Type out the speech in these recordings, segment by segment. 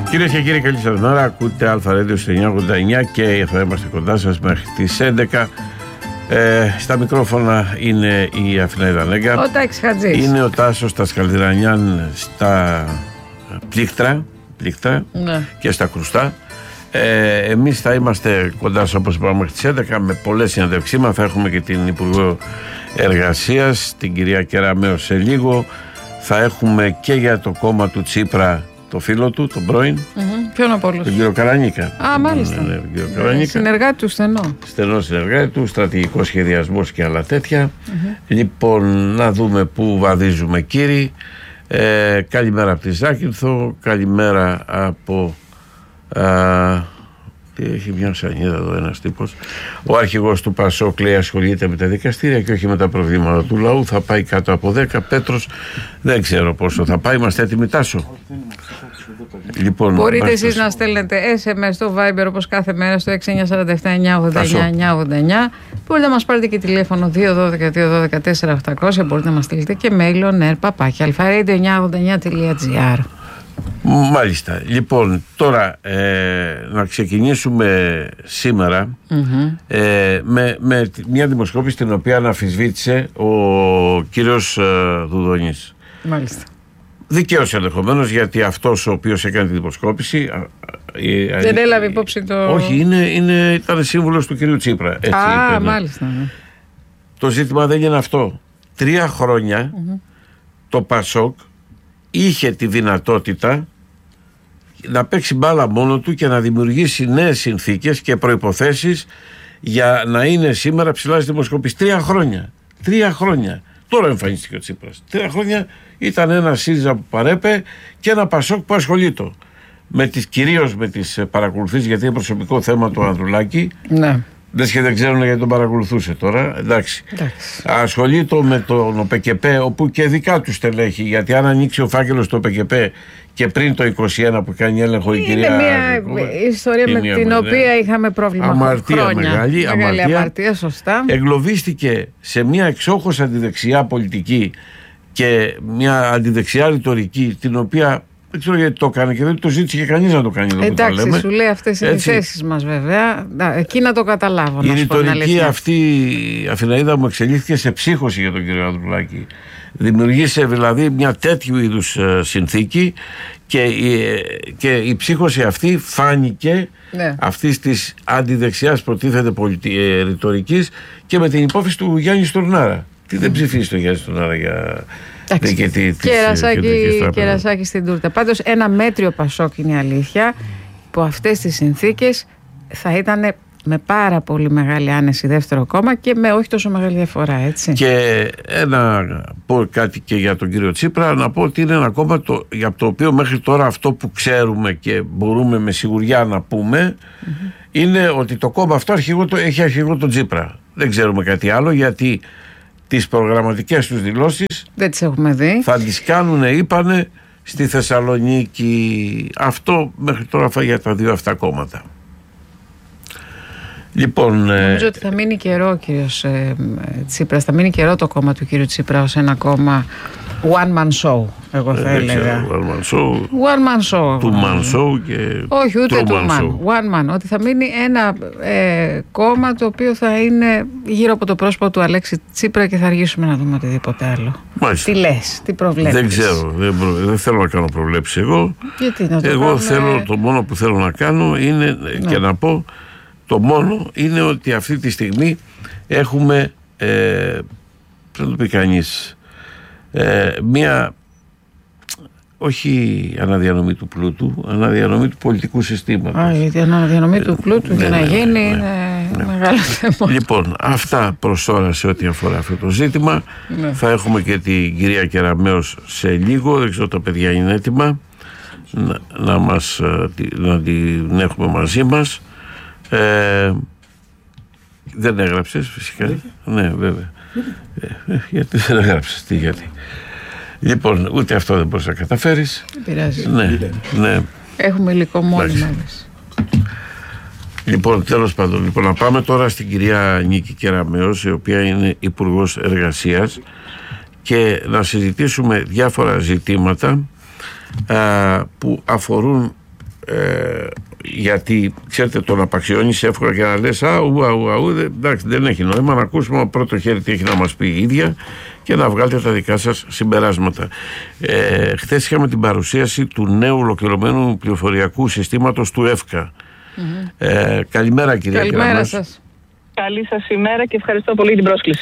Κυρίες και κύριοι, καλή σας μέρα. Ακούτε Αλφα Radio 989 και θα είμαστε κοντά σας μέχρι τις 11. Στα μικρόφωνα είναι η Αθηναίδα Λέγκα. Ο Τάκης Χατζής. Είναι ο Τάσος στα Σκαλδιρανιάν στα πλήκτρα ναι. Και στα κρουστά. Εμείς θα είμαστε κοντά σας, όπως είπαμε, μέχρι τις 11 με πολλές συνεντεύξεις. Θα έχουμε και την Υπουργό Εργασίας, την κυρία Κεραμέο, σε λίγο. Θα έχουμε και για το κόμμα του Τσίπρα το φίλο του, τον πρώην. Ποιον από όλους? Τον κύριο Καρανίκα. Α, μάλιστα. Ναι, τον κύριο Καρανίκα. Συνεργάτη του στενό. Στενό συνεργάτη του, στρατηγικό σχεδιασμός και άλλα τέτοια. Λοιπόν, να δούμε πού βαδίζουμε, κύριοι. Καλημέρα από τη Ζάκυνθο, καλημέρα από... έχει μια σανίδα εδώ ένας τύπος. Ο αρχηγός του Πασόκ λέει ασχολείται με τα δικαστήρια και όχι με τα προβλήματα του λαού. Θα πάει κάτω από 10. Πέτρος δεν ξέρω πόσο θα πάει. Είμαστε έτοιμοι, Τάσο? Λοιπόν, μπορείτε εσείς να στέλνετε SMS στο Viber όπως κάθε μέρα στο 6947 989 989. Μπορείτε να μας πάρετε και τηλέφωνο 212 212 4800. Μπορείτε να μας στείλετε και mail oner@alfaradio989.gr. Μάλιστα. Λοιπόν, τώρα να ξεκινήσουμε σήμερα με μια δημοσκόπηση την οποία αναμφισβήτησε ο κύριος Δουδονής. Μάλιστα. Δικαίως ενδεχομένως, γιατί αυτός ο οποίος έκανε τη δημοσκόπηση δεν έλαβε υπόψη το... Όχι, ήταν σύμβουλος του κυρίου Τσίπρα. Έτσι είπε, μάλιστα. Ναι. Το ζήτημα δεν είναι αυτό. 3 χρόνια το Πασόκ είχε τη δυνατότητα να παίξει μπάλα μόνο του και να δημιουργήσει νέες συνθήκες και προϋποθέσεις για να είναι σήμερα ψηλά στις δημοσκοπήσεις. 3 χρόνια. 3 χρόνια. Τώρα εμφανίστηκε ο Τσίπρας. 3 χρόνια ήταν ένα ΣΥΡΙΖΑ που παρέπε και ένα Πασόκ που ασχολείται κυρίως με τις παρακολουθήσεις, γιατί είναι προσωπικό θέμα του Ανδρουλάκη. Ναι. Δεν ξέρουν γιατί τον παρακολουθούσε τώρα. Εντάξει. Ασχολείται με τον ΟΠΚΠ, όπου και δικά του στελέχη. Γιατί αν ανοίξει ο φάκελος του ΟΠΚΠ και πριν το 21 που κάνει έλεγχο η κυρία. Είναι μια ιστορία με την οποία είχαμε πρόβλημα. Αμαρτία χρόνια. Μεγάλη αμαρτία, σωστά. Εγκλωβίστηκε σε μια εξόχως αντιδεξιά πολιτική και μια αντιδεξιά ρητορική, την οποία. Δεν ξέρω γιατί το έκανε και δεν το ζήτησε και κανείς να το κάνει. Εντάξει, σου λέει αυτές είναι οι θέσεις μας, βέβαια. Εκεί να το καταλάβω. Η ρητορική αυτή, Αθηναίδα μου, εξελίχθηκε σε ψύχωση για τον κύριο Ανδρουλάκη. Δημιουργήσε δηλαδή μια τέτοιου είδους συνθήκη και η ψύχωση αυτή φάνηκε αυτής της αντιδεξιάς προτίθεται ρητορικής και με την υπόθεση του Γιάννη Στουρνάρα. Τι δεν ψηφίσει τον Γιάννη Στουρνάρα για... Κερασάκι στην τούρτα. Πάντως ένα μέτριο Πασόκ είναι η αλήθεια, που αυτές τις συνθήκες θα ήταν με πάρα πολύ μεγάλη άνεση δεύτερο κόμμα και με όχι τόσο μεγάλη διαφορά, έτσι. Και πω κάτι και για τον κύριο Τσίπρα, να πω ότι είναι ένα κόμμα για το οποίο μέχρι τώρα αυτό που ξέρουμε και μπορούμε με σιγουριά να πούμε είναι ότι το κόμμα αυτό έχει αρχηγό τον Τσίπρα. Δεν ξέρουμε κάτι άλλο, γιατί τις προγραμματικές τους δηλώσεις δεν τις έχουμε δει. Θα τις κάνουν, είπανε, στη Θεσσαλονίκη. Αυτό μέχρι τώρα για τα δύο αυτά κόμματα. Λοιπόν, νομίζω ότι θα μείνει καιρό ο κύριος Τσίπρας, θα μείνει καιρό το κόμμα του κύριου Τσίπρα ως ένα κόμμα one man show, εγώ θα έλεγα. One man show. One man show. Two man show και όχι, ούτε two man show. One man. Ότι θα μείνει ένα κόμμα το οποίο θα είναι γύρω από το πρόσωπο του Αλέξη Τσίπρα και θα αργήσουμε να δούμε οτιδήποτε άλλο. Μάλιστα. Τι λες, τι προβλέπεις? Δεν ξέρω, δεν θέλω να κάνω προβλέψεις εγώ. Γιατί να το εγώ το μόνο που θέλω να κάνω είναι και να πω, το μόνο είναι ότι αυτή τη στιγμή έχουμε, πρέπει να το πει κανείς, μία όχι αναδιανομή του πλούτου, αναδιανομή του πολιτικού συστήματος. Γιατί η αναδιανομή του πλούτου για να γίνει είναι μεγάλο θέμα. Λοιπόν, αυτά προς τώρα σε ό,τι αφορά αυτό το ζήτημα. Θα έχουμε και την κυρία Κεραμέο σε λίγο, δεν ξέρω τα παιδιά είναι έτοιμα να την έχουμε μαζί μας. Δεν έγραψες φυσικά? Ναι, βέβαια. Γιατί δεν έγραψες? Γιατί? Λοιπόν, ούτε αυτό δεν μπορείς να καταφέρεις. Δεν πειράζει. Ναι. Έχουμε υλικό μόνοι μας. Λοιπόν, τέλος πάντων, να πάμε τώρα στην κυρία Νίκη Κεραμέο, η οποία είναι Υπουργός Εργασίας, και να συζητήσουμε διάφορα ζητήματα που αφορούν γιατί ξέρετε, τον απαξιώνεις εύκολα και να λες αου, εντάξει, δεν έχει νόημα, να ακούσουμε από πρώτο χέρι τι έχει να μας πει η ίδια και να βγάλετε τα δικά σας συμπεράσματα. Χθες είχαμε την παρουσίαση του νέου ολοκληρωμένου πληροφοριακού συστήματος του ΕΦΚΑ. Καλημέρα, κυρία Κρανός. Καλημέρα σας. Καλή σας ημέρα και ευχαριστώ πολύ για την πρόσκληση.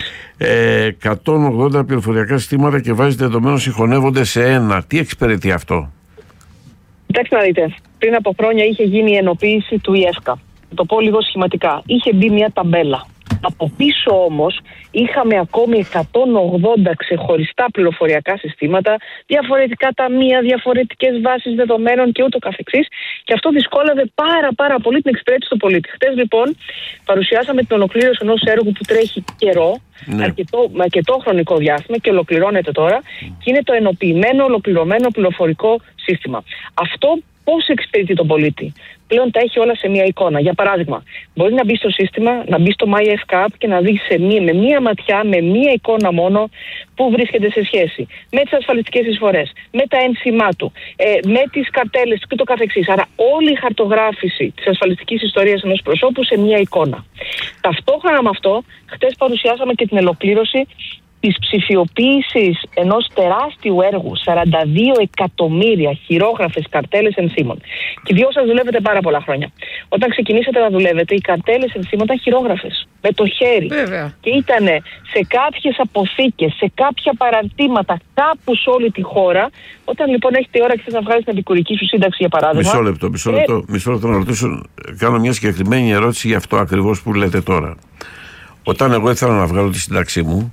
180 πληροφοριακά συστήματα και βάσεις δεδομένων συγχωνεύονται σε ένα. Τι εξυπηρετεί αυτό? Κοιτάξτε να δείτε, πριν από χρόνια είχε γίνει η ενοποίηση του ΙΕΦΚΑ. Το πω λίγο σχηματικά. Είχε μπει μια ταμπέλα. Από πίσω όμως είχαμε ακόμη 180 ξεχωριστά πληροφοριακά συστήματα, διαφορετικά ταμεία, διαφορετικές βάσεις δεδομένων και ούτω καθεξής, και αυτό δυσκόλαβε πάρα πολύ την εξυπηρέτηση του πολίτη. Χτες λοιπόν παρουσιάσαμε την ολοκλήρωση ενός έργου που τρέχει καιρό, με αρκετό χρονικό διάστημα και ολοκληρώνεται τώρα, και είναι το ενοποιημένο ολοκληρωμένο πληροφορικό σύστημα. Αυτό πώς εξυπηρετεί τον πολίτη? Πλέον τα έχει όλα σε μία εικόνα. Για παράδειγμα, μπορεί να μπει στο σύστημα, να μπει στο MyFCAP και να δει με μία ματιά, με μία εικόνα μόνο, πού βρίσκεται σε σχέση με τις ασφαλιστικές εισφορές, με τα ένσημά του, με τις καρτέλες και το καθεξής. Άρα όλη η χαρτογράφηση της ασφαλιστικής ιστορίας ενός προσώπου σε μία εικόνα. Ταυτόχρονα με αυτό, χτες παρουσιάσαμε και την ολοκλήρωση της ψηφιοποίησης ενός τεράστιου έργου, 42 εκατομμύρια χειρόγραφες καρτέλες ενσύμων. Και οι δυο σας δουλεύετε πάρα πολλά χρόνια. Όταν ξεκινήσατε να δουλεύετε, οι καρτέλες ενσύμων ήταν χειρόγραφες, με το χέρι. Βέβαια. Και ήταν σε κάποιες αποθήκες, σε κάποια παραρτήματα, κάπου σε όλη τη χώρα. Όταν λοιπόν έχετε ώρα και θες να βγάλεις την επικουρική σου σύνταξη, για παράδειγμα. Μισό λεπτό να ρωτήσω, κάνω μια συγκεκριμένη ερώτηση για αυτό ακριβώς που λέτε τώρα. Όταν εγώ ήθελα να βγάλω τη σύνταξή μου,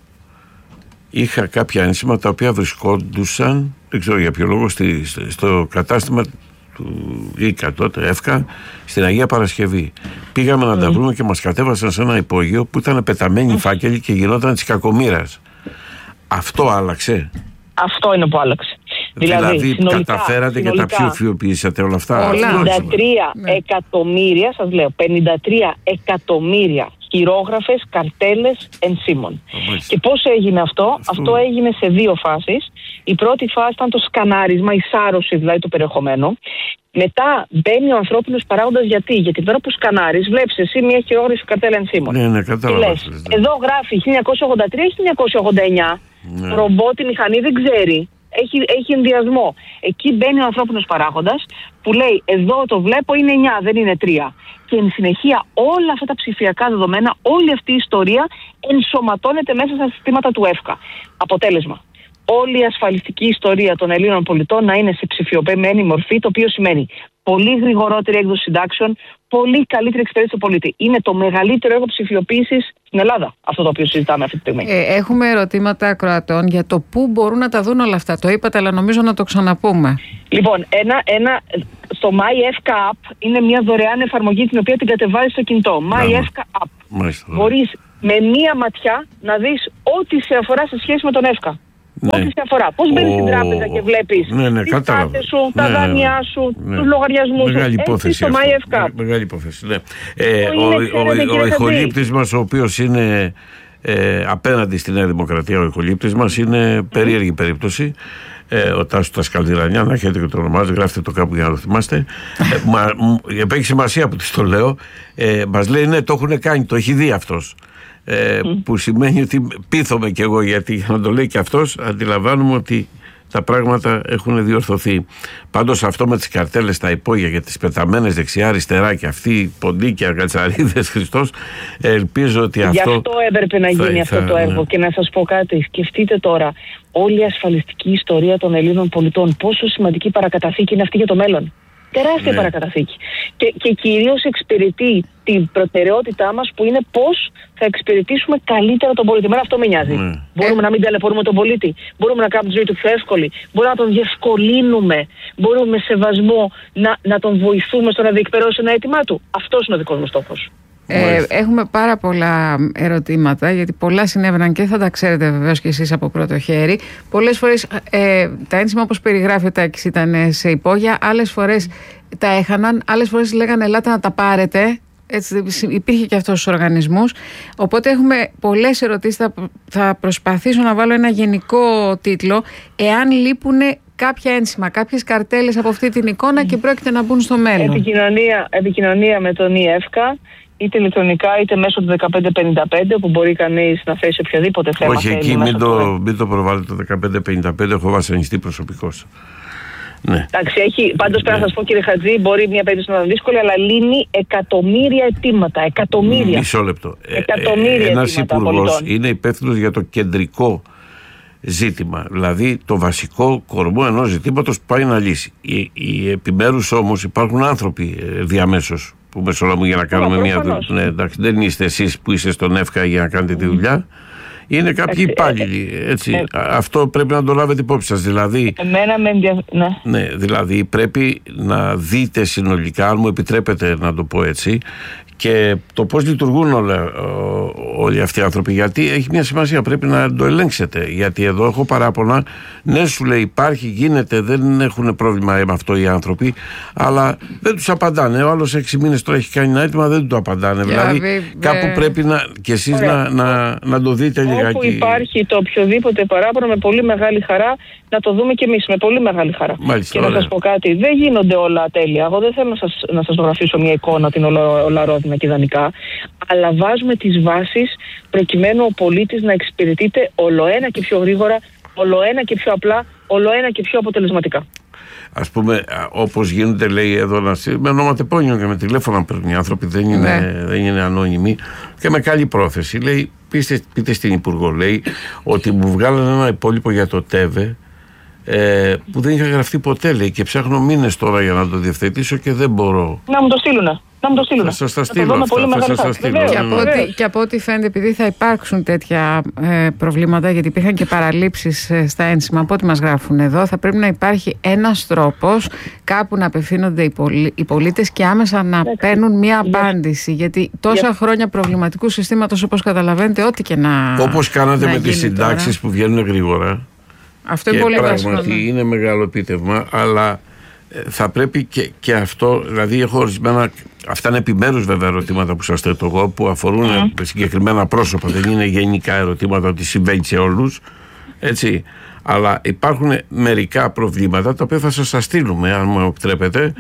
είχα κάποια ένσημα τα οποία βρισκόντουσαν, δεν ξέρω για ποιο λόγο, στο κατάστημα του ΙΚΑ τότε, ΕΦΚΑ, στην Αγία Παρασκευή. Πήγαμε να τα βρούμε και μας κατέβασαν σε ένα υπόγειο που ήταν πεταμένοι φάκελοι και γινόταν της κακομοίρας. Αυτό άλλαξε? Αυτό είναι που άλλαξε. Δηλαδή καταφέρατε και τα ψηφιοποιήσατε όλα αυτά? 53 εκατομμύρια, σας λέω, 53 εκατομμύρια χειρόγραφες, καρτέλες ενσύμων. Και πώς έγινε αυτό? Αυτό έγινε σε δύο φάσεις. Η πρώτη φάση ήταν το σκανάρισμα, η σάρωση δηλαδή του περιεχομένου. Μετά μπαίνει ο ανθρώπινος παράγοντας. Γιατί την ώρα που σκανάρεις, βλέπεις εσύ μια χειρόγραφη καρτέλα ενσύμων. Ναι, κατάλαβα. Εδώ γράφει 1983 ή 1989. Ναι. Ρομπότ, η μηχανή δεν ξέρει. Έχει ενδιασμό. Εκεί μπαίνει ο ανθρώπινος παράγοντας που λέει εδώ το βλέπω είναι 9, δεν είναι 3. Και εν συνεχεία όλα αυτά τα ψηφιακά δεδομένα, όλη αυτή η ιστορία ενσωματώνεται μέσα στα συστήματα του ΕΦΚΑ. Αποτέλεσμα, όλη η ασφαλιστική ιστορία των Ελλήνων πολιτών να είναι σε ψηφιοποιημένη μορφή, το οποίο σημαίνει πολύ γρηγορότερη έκδοση συντάξεων, πολύ καλύτερη εξυπηρέτηση του πολίτη. Είναι το μεγαλύτερο έργο ψηφιοποίησης στην Ελλάδα, αυτό το οποίο συζητάμε αυτή τη στιγμή. Έχουμε ερωτήματα ακροατών για το πού μπορούν να τα δουν όλα αυτά. Το είπατε, αλλά νομίζω να το ξαναπούμε. Λοιπόν, στο MyFCA App είναι μια δωρεάν εφαρμογή την οποία την κατεβάζεις στο κινητό. MyFCA App. Μπορείς με μία ματιά να δεις ό,τι σε αφορά σε σχέση με τον ΕΦΚΑ. Ό,τι σε αφορά. Πώς μπαίνεις στην τράπεζα και βλέπεις τις κάρτες σου, τα δάνειά σου, τους λογαριασμούς σου. Μεγάλη υπόθεση στο MyFCA. Μεγάλη υπόθεση, ναι. Ο ηχολήπτης μας, ο οποίος είναι απέναντι στη Νέα Δημοκρατία, ο ηχολήπτης μας, είναι περίεργη περίπτωση. Ο Τάσος Τασκαλδηρανιά, να έχετε και το ονομάζετε, γράφτε το κάπου για να το θυμάστε. Έχει σημασία που της το λέω. Μας λέει ναι, το έχουν κάνει, το έχει δει αυτός. Που σημαίνει ότι πείθομαι κι εγώ, γιατί για να το λέει και αυτός αντιλαμβάνουμε ότι τα πράγματα έχουν διορθωθεί. Πάντως αυτό με τις καρτέλες στα υπόγεια για τις πεταμένες δεξιά-αριστερά και αυτοί ποντίκια, κατσαρίδες, Χριστός, ελπίζω ότι αυτό... Γι' αυτό έπρεπε να γίνει αυτό το έργο. Και να σας πω κάτι, σκεφτείτε τώρα όλη η ασφαλιστική ιστορία των Ελλήνων πολιτών, πόσο σημαντική παρακαταθήκη είναι αυτή για το μέλλον. Τεράστια παρακαταθήκη. Και κυρίως εξυπηρετεί την προτεραιότητά μας που είναι πώς θα εξυπηρετήσουμε καλύτερα τον πολίτη. Εμένα αυτό με νοιάζει. Μπορούμε να μην ταλαιπωρούμε τον πολίτη. Μπορούμε να κάνουμε τη ζωή του πιο εύκολη. Μπορούμε να τον διευκολύνουμε. Μπορούμε με σεβασμό να τον βοηθούμε στο να διεκπαιρεώσει ένα αίτημά του. Αυτός είναι ο δικός μου στόχος. Έχουμε πάρα πολλά ερωτήματα, γιατί πολλά συνέβαιναν και θα τα ξέρετε βεβαίως και εσείς από πρώτο χέρι. Πολλές φορές τα ένσημα, όπως περιγράφει ο Τάκης, ήταν σε υπόγεια, άλλες φορές τα έχαναν, άλλες φορές λέγανε ελάτε να τα πάρετε. Έτσι, υπήρχε και αυτός στους οργανισμούς. Οπότε έχουμε πολλές ερωτήσεις. Θα προσπαθήσω να βάλω ένα γενικό τίτλο. Εάν λείπουν κάποια ένσημα, κάποιες καρτέλες από αυτή την εικόνα και πρόκειται να μπουν στο μέλλον. Επικοινωνία με τον ΙΕΦΚΑ, είτε ηλεκτρονικά είτε μέσω του 1555, όπου μπορεί κανείς να θέσει οποιοδήποτε θέμα. Όχι, εκεί μην το προβάλλετε το 1555, έχω βασανιστεί προσωπικώς. Ναι. Εντάξει, πάντως πρέπει να σας πω, κύριε Χατζή, μπορεί μια περίπτωση να είναι δύσκολη, αλλά λύνει εκατομμύρια αιτήματα. Εκατομμύρια. Μισό λεπτό. Ένας υπουργός είναι υπεύθυνος για το κεντρικό ζήτημα, δηλαδή το βασικό κορμό ενός ζητήματος που πάει να λύσει. Οι επιμέρους όμως υπάρχουν άνθρωποι διαμέσως που μεσολαβούν για να κάνουμε μια δουλειά. Ναι, εντάξει, δεν είστε εσείς που είστε στον ΕΦΚΑ για να κάνετε τη δουλειά. Είναι κάποιοι υπάλληλοι, έτσι. Αυτό πρέπει να το λάβετε υπόψη σας. Δηλαδή, ναι, δηλαδή πρέπει να δείτε συνολικά, αν μου επιτρέπετε να το πω έτσι, και το πώς λειτουργούν όλοι αυτοί οι άνθρωποι. Γιατί έχει μια σημασία, πρέπει να το ελέγξετε. Γιατί εδώ έχω παράπονα. Ναι, σου λέει υπάρχει, γίνεται, δεν έχουν πρόβλημα με αυτό οι άνθρωποι, αλλά δεν τους απαντάνε. Ο άλλος 6 μήνες τώρα έχει κάνει ένα αίτημα, δεν του απαντάνε. Δηλαδή κάπου πρέπει και εσείς να το δείτε λιγάκι. Όπου υπάρχει το οποιοδήποτε παράπονο, με πολύ μεγάλη χαρά να το δούμε κι εμείς. Με πολύ μεγάλη χαρά. Μάλιστα, και να σας πω κάτι, δεν γίνονται όλα τέλεια. Εγώ δεν θέλω να σας γραφήσω μια εικόνα την ολαρόδινα και ιδανικά, αλλά βάζουμε τις βάσεις προκειμένου ο πολίτης να εξυπηρετείται ολοένα και πιο γρήγορα, ολοένα και πιο απλά, ολοένα και πιο αποτελεσματικά. Ας πούμε, όπως γίνεται, λέει εδώ, με ονοματεπώνυμο και με τηλέφωνα παίρνουν οι άνθρωποι, δεν είναι ανώνυμοι, και με καλή πρόθεση. Λέει, πείτε στην Υπουργό, λέει, ότι μου βγάλανε ένα υπόλοιπο για το ΤΕΒΕ που δεν είχα γραφτεί ποτέ, λέει, και ψάχνω μήνες τώρα για να το διευθετήσω και δεν μπορώ. Να μου το στείλουνε. Θα σας τα στείλω. Και από ό,τι φαίνεται, επειδή θα υπάρξουν τέτοια προβλήματα, γιατί υπήρχαν και παραλήψεις στα ένσημα, από ό,τι μας γράφουν εδώ, θα πρέπει να υπάρχει ένας τρόπος κάπου να απευθύνονται οι πολίτες και άμεσα να παίρνουν μια απάντηση. Γιατί τόσα χρόνια προβληματικού συστήματος, όπως καταλαβαίνετε, ό,τι και να. Όπως κάνατε με τις συντάξεις που βγαίνουν γρήγορα. Αυτό είναι πολύ βασικό. Πράγματι είναι μεγάλο επίτευγμα, αλλά θα πρέπει και αυτό, δηλαδή έχω ορισμένα, αυτά είναι επιμέρους βέβαια ερωτήματα που σας θέτω εγώ, που αφορούν συγκεκριμένα πρόσωπα, δεν είναι γενικά ερωτήματα ότι συμβαίνει σε όλους, έτσι, αλλά υπάρχουν μερικά προβλήματα τα οποία θα σας τα στείλουμε, αν μου επιτρέπετε,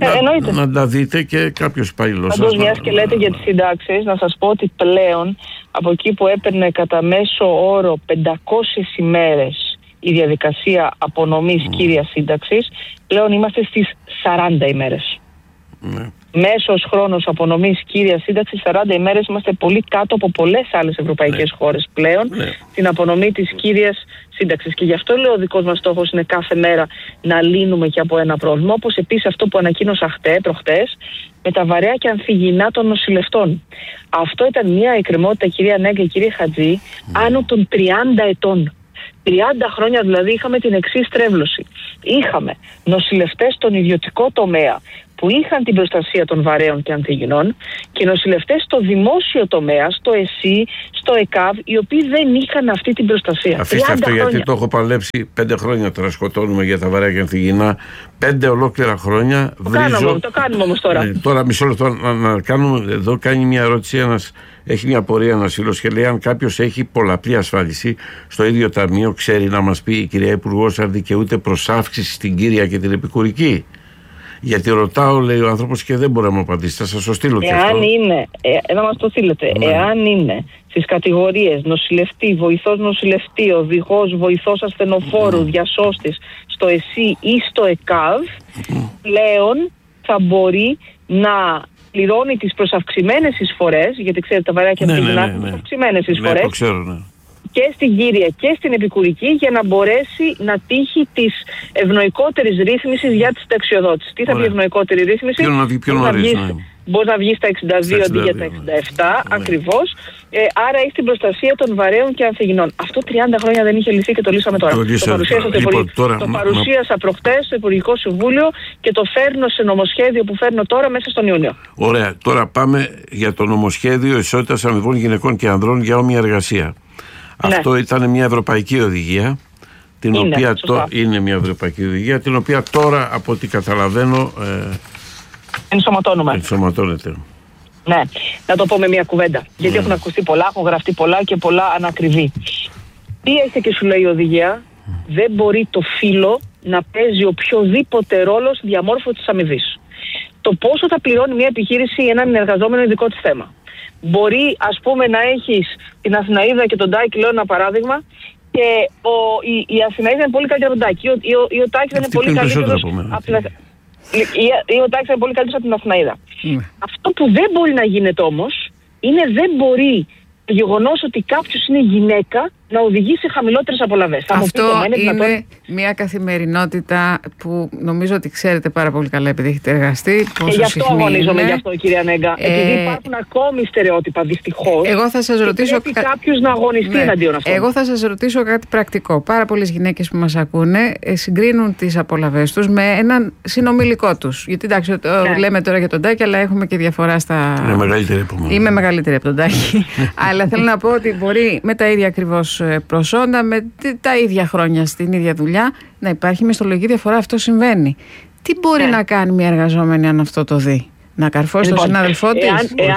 να τα δείτε και κάποιος υπάλληλος σας. Μιας και λέτε για τις συντάξεις, να σας πω ότι πλέον από εκεί που έπαιρνε κατά μέσο όρο 500 ημέρες η διαδικασία απονομής κύριας σύνταξης, πλέον είμαστε στις 40 ημέρες. Ναι. Μέσος χρόνος απονομής κύριας σύνταξης 40 ημέρες, είμαστε πολύ κάτω από πολλές άλλες ευρωπαϊκές χώρες πλέον την απονομή της κύριας σύνταξης. Και γι' αυτό λέω ο δικός μας στόχος είναι κάθε μέρα να λύνουμε και από ένα πρόβλημα, όπως επίσης αυτό που ανακοίνωσα προχτές με τα βαρέα και ανθυγιεινά των νοσηλευτών. Αυτό ήταν μια εκκρεμότητα, κυρία Νέγκα και κύριε Χατζή, άνω των 30 ετών. 30 χρόνια δηλαδή είχαμε την εξής τρέβλωση. Είχαμε νοσηλευτές στον ιδιωτικό τομέα που είχαν την προστασία των βαρέων και ανθυγιεινών και νοσηλευτές στο δημόσιο τομέα, στο ΕΣΥ, στο ΕΚΑΒ, οι οποίοι δεν είχαν αυτή την προστασία. Αφήστε αυτό χρόνια. Γιατί το έχω παλέψει 5 χρόνια τώρα, σκοτώνουμε για τα βαρέα και ανθυγιεινά. 5 ολόκληρα χρόνια βρίζω. Το κάνουμε όμως τώρα. Τώρα μισό λεπτό να κάνουμε. Εδώ κάνει μια ερώτηση έχει μια πορεία ένας φίλος και λέει: αν κάποιος έχει πολλαπλή ασφάλιση στο ίδιο ταμείο, ξέρει να μας πει η κυρία Υπουργός αν δικαιούται προς αύξηση στην κύρια και την επικουρική? Γιατί ρωτάω, λέει ο άνθρωπος, και δεν μπορεί να μου απαντήσει. Θα σας το στείλω και αυτό. Εάν είναι, να μας το στείλετε, εάν είναι στις κατηγορίες νοσηλευτή, βοηθός νοσηλευτή, οδηγός, βοηθός ασθενοφόρου, διασώστης, στο ΕΣΥ ή στο ΕΚΑΒ, πλέον θα μπορεί να πληρώνει τις προσαυξημένες εισφορές, γιατί ξέρετε τα βαρέα και ανθυγιεινά προσαυξημένες εισφορές, και στην κύρια και στην επικουρική, για να μπορέσει να τύχει της ευνοϊκότερης ρύθμισης για τη συνταξιοδότηση. Τι θα πει ευνοϊκότερη ρύθμιση? Μπορεί να βγει στα 62 αντί για τα 67, ακριβώς. Άρα έχει την προστασία των βαρέων και ανθυγιεινών. Αυτό 30 χρόνια δεν είχε λυθεί και το λύσαμε τώρα. Το παρουσίασα προχτές στο Υπουργικό Συμβούλιο και το φέρνω σε νομοσχέδιο που φέρνω τώρα μέσα στον Ιούνιο. Ωραία. Τώρα πάμε για το νομοσχέδιο ισότητας αμοιβών γυναικών και ανδρών για όμοια εργασία. Αυτό ήταν μια ευρωπαϊκή οδηγία, είναι μια ευρωπαϊκή οδηγία, την οποία τώρα από ό,τι καταλαβαίνω ενσωματώνεται. Ναι, να το πω με μια κουβέντα, γιατί έχουν ακουστεί πολλά, έχουν γραφτεί πολλά και πολλά ανακριβή. Τι έρχεται και σου λέει η οδηγία? Δεν μπορεί το φύλο να παίζει οποιοδήποτε ρόλο στη διαμόρφωση της αμοιβής. Το πόσο θα πληρώνει μια επιχείρηση έναν εργαζόμενο ειδικό της θέμα. Μπορεί, ας πούμε, να έχεις την Αθηναίδα και τον Τάκη, λέω ένα παράδειγμα, και η Αθηναίδα είναι πολύ καλύτερη από τον Τάκη. Ο Τάκης είναι πολύ καλύτερος από την Αθηναίδα. Αυτό που δεν μπορεί να γίνεται όμως είναι δεν μπορεί το γεγονός ότι κάποιος είναι γυναίκα να οδηγεί σε χαμηλότερες απολαβές. Αυτό είναι μια καθημερινότητα που νομίζω ότι ξέρετε πάρα πολύ καλά επειδή έχετε εργαστεί. Και γι' αυτό αγωνίζομαι γι' αυτό, κυρία Νέγκα. Επειδή υπάρχουν ακόμη στερεότυπα, δυστυχώς. Εγώ θα σας ρωτήσω. Πρέπει κάποιος να αγωνιστεί εναντίον αυτών. Εγώ θα σας ρωτήσω κάτι πρακτικό. Πάρα πολλές γυναίκες που μας ακούνε συγκρίνουν τις απολαβές τους με έναν συνομιλικό τους. Γιατί εντάξει, λέμε τώρα για τον Τάκη, αλλά έχουμε και διαφορά στα. Είναι μεγαλύτερη από μένα. Είμαι μεγαλύτερη από τον Τάκη. Αλλά θέλω να πω ότι μπορεί με τα ίδια ακριβώς προσόντα, με τα ίδια χρόνια στην ίδια δουλειά, να υπάρχει μισθολογική διαφορά. Αυτό συμβαίνει. Τι μπορεί να κάνει μια εργαζόμενη αν αυτό το δει? Να καρφώσει τον συνάδελφό της?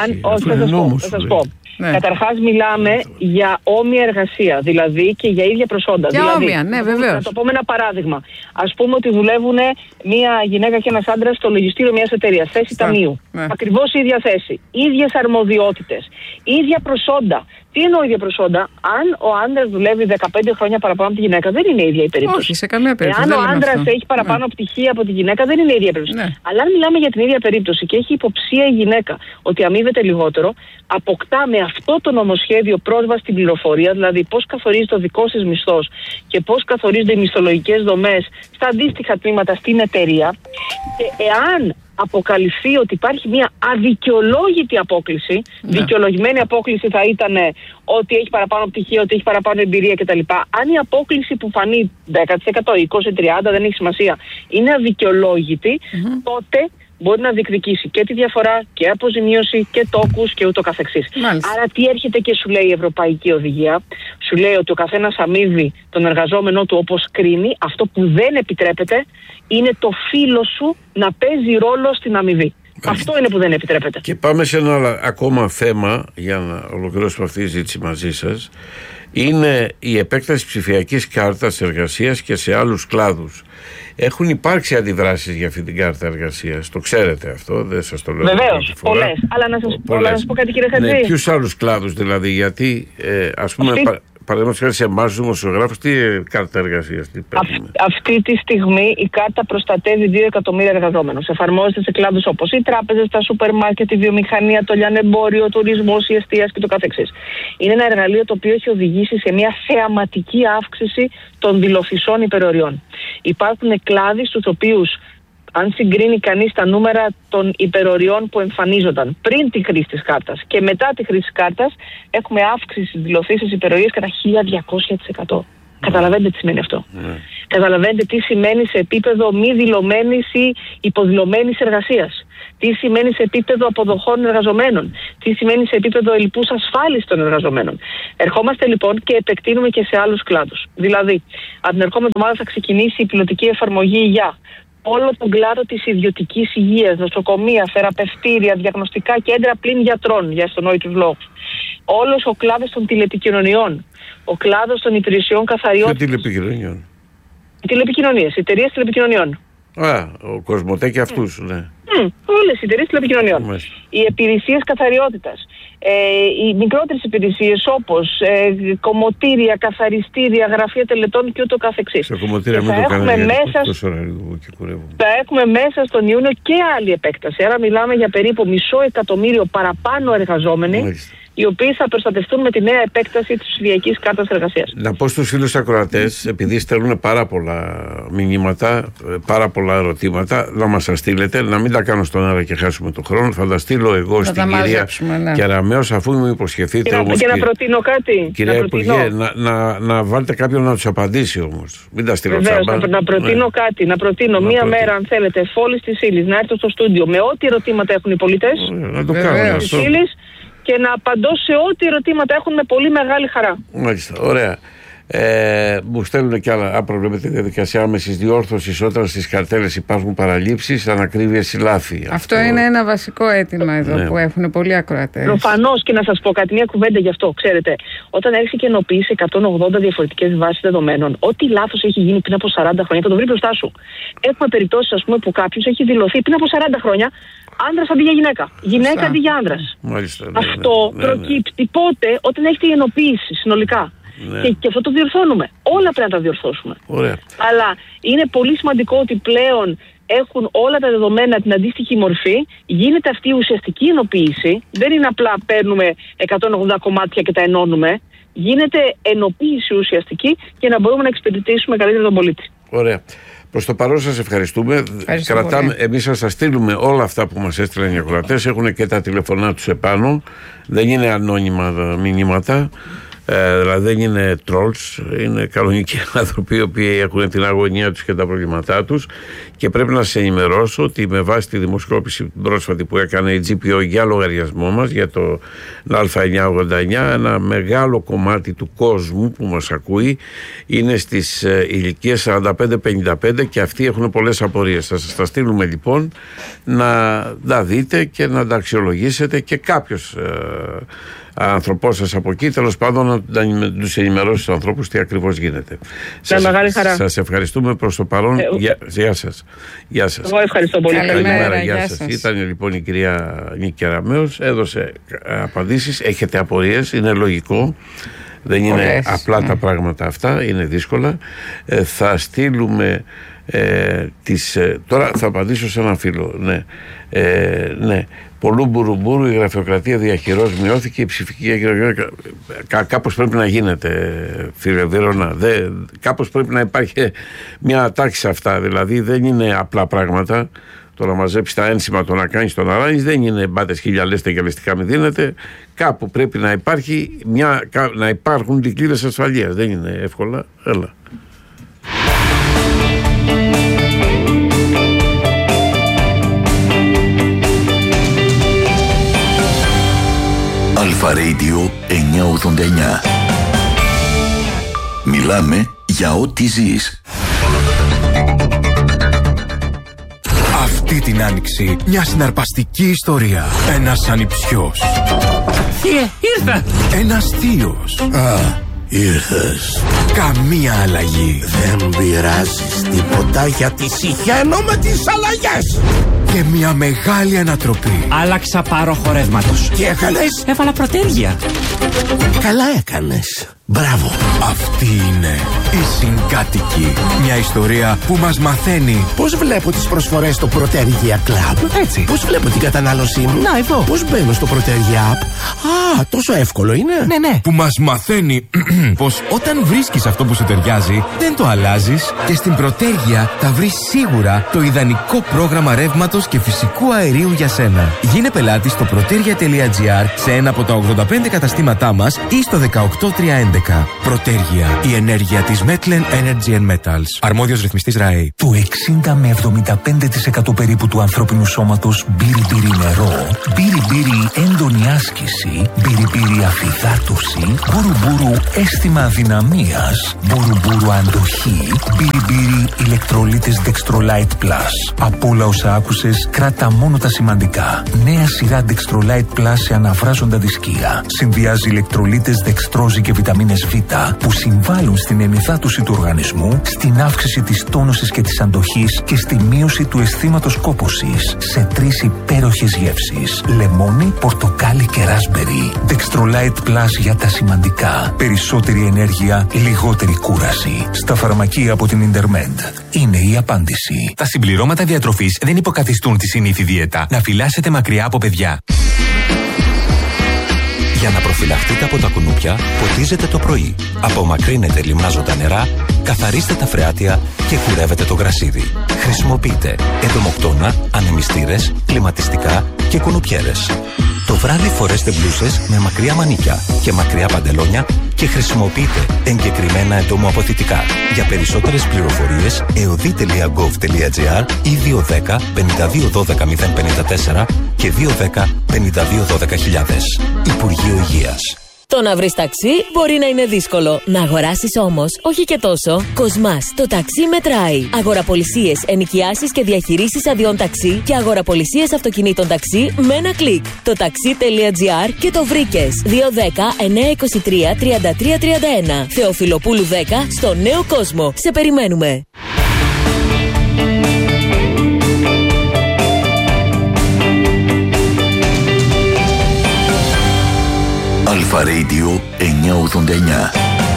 Θα σας πω. Καταρχάς μιλάμε για όμοια εργασία, δηλαδή και για ίδια προσόντα. Για δηλαδή, όμοια, ναι, βεβαίως. Να το πω με ένα παράδειγμα. Ας πούμε ότι δουλεύουν μια γυναίκα και ένας άντρας στο λογιστήριο μιας εταιρείας, θέση ταμείου. Ακριβώς η ίδια θέση, ίδιες αρμοδιότητες, ίδια προσόντα. Τι εννοώ ίδια προσόντα? Αν ο άντρας δουλεύει 15 χρόνια παραπάνω από τη γυναίκα, δεν είναι η ίδια η περίπτωση. Όχι, σε καμία περίπτωση. Εάν ο άντρας έχει παραπάνω πτυχία από τη γυναίκα, δεν είναι η ίδια περίπτωση. Αλλά αν μιλάμε για την ίδια περίπτωση και έχει υποψία η γυναίκα ότι αμείβεται λιγότερο, αποκτά με αυτό το νομοσχέδιο πρόσβαση στην πληροφορία, δηλαδή πώς καθορίζει το δικό της μισθός και πώς καθορίζονται οι μισθολογικές δομές στα αντίστοιχα τμήματα στην εταιρεία. Και εάν αποκαλυφθεί ότι υπάρχει μια αδικαιολόγητη απόκλιση, δικαιολογημένη απόκλιση θα ήταν ότι έχει παραπάνω πτυχία, ότι έχει παραπάνω εμπειρία κτλ. Αν η απόκλιση που φανεί 10%, 20%, 30%, δεν έχει σημασία, είναι αδικαιολόγητη, τότε μπορεί να διεκδικήσει και τη διαφορά και αποζημίωση και τόκους και ούτω καθεξής. Άρα τι έρχεται και σου λέει η Ευρωπαϊκή Οδηγία? Σου λέει ότι ο καθένας αμείβει τον εργαζόμενό του όπως κρίνει. Αυτό που δεν επιτρέπεται είναι το φύλο σου να παίζει ρόλο στην αμοιβή. Αυτό είναι που δεν επιτρέπεται. Και πάμε σε ένα ακόμα θέμα για να ολοκληρώσουμε αυτή τη συζήτηση μαζί σας. Είναι η επέκταση ψηφιακής κάρτας εργασίας και σε άλλους κλάδους. Έχουν υπάρξει αντιδράσεις για αυτή την κάρτα εργασίας. Το ξέρετε αυτό, δεν σας το λέω. Βεβαίως, πολλές. Αλλά να σας πω κάτι, κύριε Χατζή. Ναι, ποιους άλλους κλάδους δηλαδή? Γιατί ας πούμε παραδείγματος χάρη σε εμάς τους δημοσιογράφους, τι κάρτα εργασίας παίρνουμε? Αυτή τη στιγμή η κάρτα προστατεύει 2 εκατομμύρια εργαζόμενους. Εφαρμόζεται σε κλάδους όπως οι τράπεζες, τα σούπερ μάρκετ, η βιομηχανία, το λιανεμπόριο, ο τουρισμός, η εστίαση και το καθεξής. Είναι ένα εργαλείο το οποίο έχει οδηγήσει σε μια θεαματική αύξηση των δηλωθησών υπεροριών. Υπάρχουν κλάδοι στους οποίους, αν συγκρίνει κανείς τα νούμερα των υπεροριών που εμφανίζονταν πριν τη χρήση της κάρτας και μετά τη χρήση της κάρτας, έχουμε αύξηση στις δηλωθήσεις υπερορίες κατά 1200%. Καταλαβαίνετε τι σημαίνει αυτό? Καταλαβαίνετε τι σημαίνει σε επίπεδο μη δηλωμένης ή υποδηλωμένης εργασίας? Τι σημαίνει σε επίπεδο αποδοχών εργαζομένων? Τι σημαίνει σε επίπεδο ελλειπούς ασφάλισης των εργαζομένων? Ερχόμαστε λοιπόν και επεκτείνουμε και σε άλλους κλάδους. Δηλαδή, από την ερχόμενη εβδομάδα θα ξεκινήσει η πιλωτική εφαρμογή για όλο τον κλάδο της ιδιωτικής υγείας, νοσοκομεία, θεραπευτήρια, διαγνωστικά κέντρα πλην γιατρών, για αυτονόητους λόγους. Όλος ο κλάδος των τηλεπικοινωνιών, ο κλάδος των υπηρεσιών καθαριότητας. Και τηλεπικοινωνιών. Τηλεπικοινωνίες, εταιρείες τηλεπικοινωνιών. Ο Κοσμοτέ και αυτούς, ναι. Όλες οι εταιρείες τηλεπικοινωνιών. Οι υπηρεσίες καθαριότητας. Οι μικρότερες υπηρεσίες όπως κομμωτήρια, καθαριστήρια, γραφεία τελετών και ούτω καθεξής. Σε κομμωτήρια μην το κάνουμε θα έχουμε μέσα στον Ιούνιο και άλλη επέκταση. Άρα μιλάμε για περίπου 500.000 παραπάνω εργαζόμενοι, οι οποίοι θα προστατευτούν με τη νέα επέκταση της ψηφιακής κάρτας εργασίας. Να πω στους φίλους ακροατές, επειδή στέλνουν πάρα πολλά μηνύματα, πάρα πολλά ερωτήματα, να μας τα στείλετε, να μην τα κάνω στον αέρα και χάσουμε τον χρόνο. Θα τα στείλω εγώ στην κυρία Κεραμέως, αφού μου υποσχεθείτε όμως. Και να προτείνω κάτι. Κυρία Υπουργέ, να βάλετε κάποιον να τους απαντήσει όμως. Μην τα στείλω τσάμπα. Να προτείνω κάτι. Να προτείνω μία μέρα, αν θέλετε, εφόλης της ύλης, να έρθω στο στούντιο με ό,τι ερωτήματα έχουν οι πολίτες. Να το κάνω αυτό. Και να απαντώ σε ό,τι ερωτήματα έχουν με πολύ μεγάλη χαρά. Μάλιστα, ωραία. Μου στέλνουν και άλλα. Αν προβλέπετε διαδικασία άμεσης διόρθωσης όταν στις καρτέλες υπάρχουν παραλήψεις, ανακρίβειες ή λάθη. Αυτό είναι ένα βασικό αίτημα εδώ που έχουν πολλοί ακροατές. Προφανώς, και να σας πω κάτι, μια κουβέντα γι' αυτό. Ξέρετε, όταν έρχεσαι και ενοποιείς 180 διαφορετικές βάσεις δεδομένων, ό,τι λάθος έχει γίνει πριν από 40 χρόνια θα το βρει μπροστά σου. Έχουμε περιπτώσεις, ας πούμε, που κάποιος έχει δηλωθεί πριν από 40 χρόνια άντρας αντί για γυναίκα. Γυναίκα αντί για άνδρας. Αυτό προκύπτει πότε, όταν έχει τη ενοποίηση συνολικά. Ναι. Και αυτό το διορθώνουμε. Όλα πρέπει να τα διορθώσουμε. Ωραία. Αλλά είναι πολύ σημαντικό ότι πλέον έχουν όλα τα δεδομένα την αντίστοιχη μορφή. Γίνεται αυτή η ουσιαστική ενοποίηση. Δεν είναι απλά παίρνουμε 180 κομμάτια και τα ενώνουμε. Γίνεται ενοποίηση ουσιαστική για να μπορούμε να εξυπηρετήσουμε καλύτερα τον πολίτη. Ωραία. Προς το παρόν σας ευχαριστούμε. Εμείς θα σας στείλουμε όλα αυτά που μας έστειλαν οι ακροατές. Έχουν και τα τηλεφωνά τους επάνω. Δεν είναι ανώνυμα μηνύματα. Δηλαδή δεν είναι trolls, είναι κανονικοί άνθρωποι οι οποίοι έχουν την αγωνία τους και τα προβλήματά τους, και πρέπει να σας ενημερώσω ότι με βάση τη δημοσκόπηση πρόσφατη που έκανε η GPO για λογαριασμό μας για το Α989, ένα μεγάλο κομμάτι του κόσμου που μας ακούει είναι στις ηλικίες 45-55 και αυτοί έχουν πολλές απορίες. Θα σας τα στείλουμε λοιπόν να τα δείτε και να τα αξιολογήσετε, και κάποιος άνθρωπό σας από εκεί, τέλος πάντων, να τους ενημερώσει τους ανθρώπους τι ακριβώς γίνεται. Σας ευχαριστούμε προς το παρόν. Γεια σας. Γεια σας. Εγώ ευχαριστώ πολύ. Καλημέρα. Γεια σας. Ήταν λοιπόν η κυρία Νίκη Κεραμέως, έδωσε απαντήσεις. Έχετε απορίες, είναι λογικό. Δεν είναι απλά τα πράγματα αυτά, είναι δύσκολα. Θα στείλουμε τώρα θα απαντήσω σε έναν φίλο. Ναι. Πολλού μπουρουμπουρου, η γραφειοκρατία διαχειρός μειώθηκε, η ψηφική έγινε. Κάπως πρέπει να γίνεται, φίλε Βίρονα. Κάπως πρέπει να υπάρχει μια τάξη σε αυτά. Δηλαδή δεν είναι απλά πράγματα. Το να μαζέψεις τα ένσημα, το να κάνεις, το να ράνεις, δεν είναι μπάτες χίλια λέστε και λεστικά μη δίνετε. Κάπου πρέπει να υπάρχει να υπάρχουν δικλείδες ασφαλείας. Δεν είναι εύκολα. Έλα. Αλφα Radio 989. Μιλάμε για ό,τι ζεις. Αυτή την άνοιξη μια συναρπαστική ιστορία. Ένας ανιψιός. Ήρθα. Ένας θείος. Ήρθες. Καμία αλλαγή. Δεν πειράζεις τίποτα γιατί συχαίνω με τις αλλαγές. Και μια μεγάλη ανατροπή. Άλλαξα πάροχο ρεύματος. Τι έκανες? Έβαλα προτέρια. Καλά έκανες. Μπράβο. Αυτή είναι η Συγκάτοικοι. Μια ιστορία που μας μαθαίνει πώς βλέπω τις προσφορές στο Protergia Club. Έτσι. Πώς βλέπω την κατανάλωσή μου. Να, εδώ. Πώς μπαίνω στο Protergia App. Τόσο εύκολο είναι. Ναι. Που μας μαθαίνει πως όταν βρίσκεις αυτό που σου ταιριάζει, δεν το αλλάζεις, και στην Protergia θα βρεις σίγουρα το ιδανικό πρόγραμμα ρεύματος και φυσικού αερίου για σένα. Γίνε πελάτη στο protergia.gr σε ένα από τα 85 καταστήματά μας ή στο 18311. Protergia, η ενέργεια της Metlen Energy and Metals. Αρμόδιος ρυθμιστής ΡΑΕ. Το 60 με 75% περίπου του ανθρώπινου σώματος μπύρι-μπύρι νερό, μπύρι-μπύρι έντονη άσκηση, μπύρι-μπύρι αφυδάτωση, μπουρου-μπουρου αίσθημα αδυναμίας, μπουρου-μπουρου αντοχή, μπύρι-μπύρι ηλεκτρολίτες Dextrolite Plus. Από όλα όσα άκουσες, κράτα μόνο τα σημαντικά. Νέα σειρά Dextrolite Plus σε αναβράζοντα δισκία. Συνδυάζει ηλεκτρολίτες δεξτρόζη και βιταμίνες Β που συμβάλλουν στην ενυδάτωση του οργανισμού, στην αύξηση της τόνωσης και της αντοχής και στη μείωση του αισθήματος κόπωσης σε 3 υπέροχες γεύσεις: λεμόνι, πορτοκάλι και ράσμπερι. Dextrolite Plus για τα σημαντικά. Περισσότερη ενέργεια, λιγότερη κούραση. Στα φαρμακεία από την Intermed. Είναι η απάντηση. Τα συμπληρώματα διατροφής δεν υποκαθιστούν τη συνήθη δίαιτα. Να φυλάσσετε μακριά από παιδιά. Για να προφυλαχτείτε από τα κουνούπια, ποτίζετε το πρωί. Απομακρύνετε λιμνάζοντα νερά, καθαρίστε τα φρεάτια και κουρεύετε το γρασίδι. Χρησιμοποιείτε εντομοκτώνα, ανεμιστήρες, κλιματιστικά και κουνουπιέρες. Το βράδυ φορέστε μπλούσες με μακριά μανίκια και μακριά παντελόνια και χρησιμοποιείτε εγκεκριμένα εντομοαποθητικά. Για περισσότερες πληροφορίες, eodi.gov.gr ή 210 5212 054 και 210 5212 000. Υπουργείο Υγείας. Το να βρεις ταξί μπορεί να είναι δύσκολο. Να αγοράσεις όμως, όχι και τόσο. Κοσμάς, το ταξί μετράει. Αγοραπολισίες, ενοικιάσεις και διαχειρήσεις αδειών ταξί και αγοραπολισίες αυτοκινήτων ταξί με ένα κλικ. Το taxi.gr και το βρήκες. 210-923-3331. Θεοφιλοπούλου 10 στο Νέο Κόσμο. Σε περιμένουμε. Αλφα Radio 989.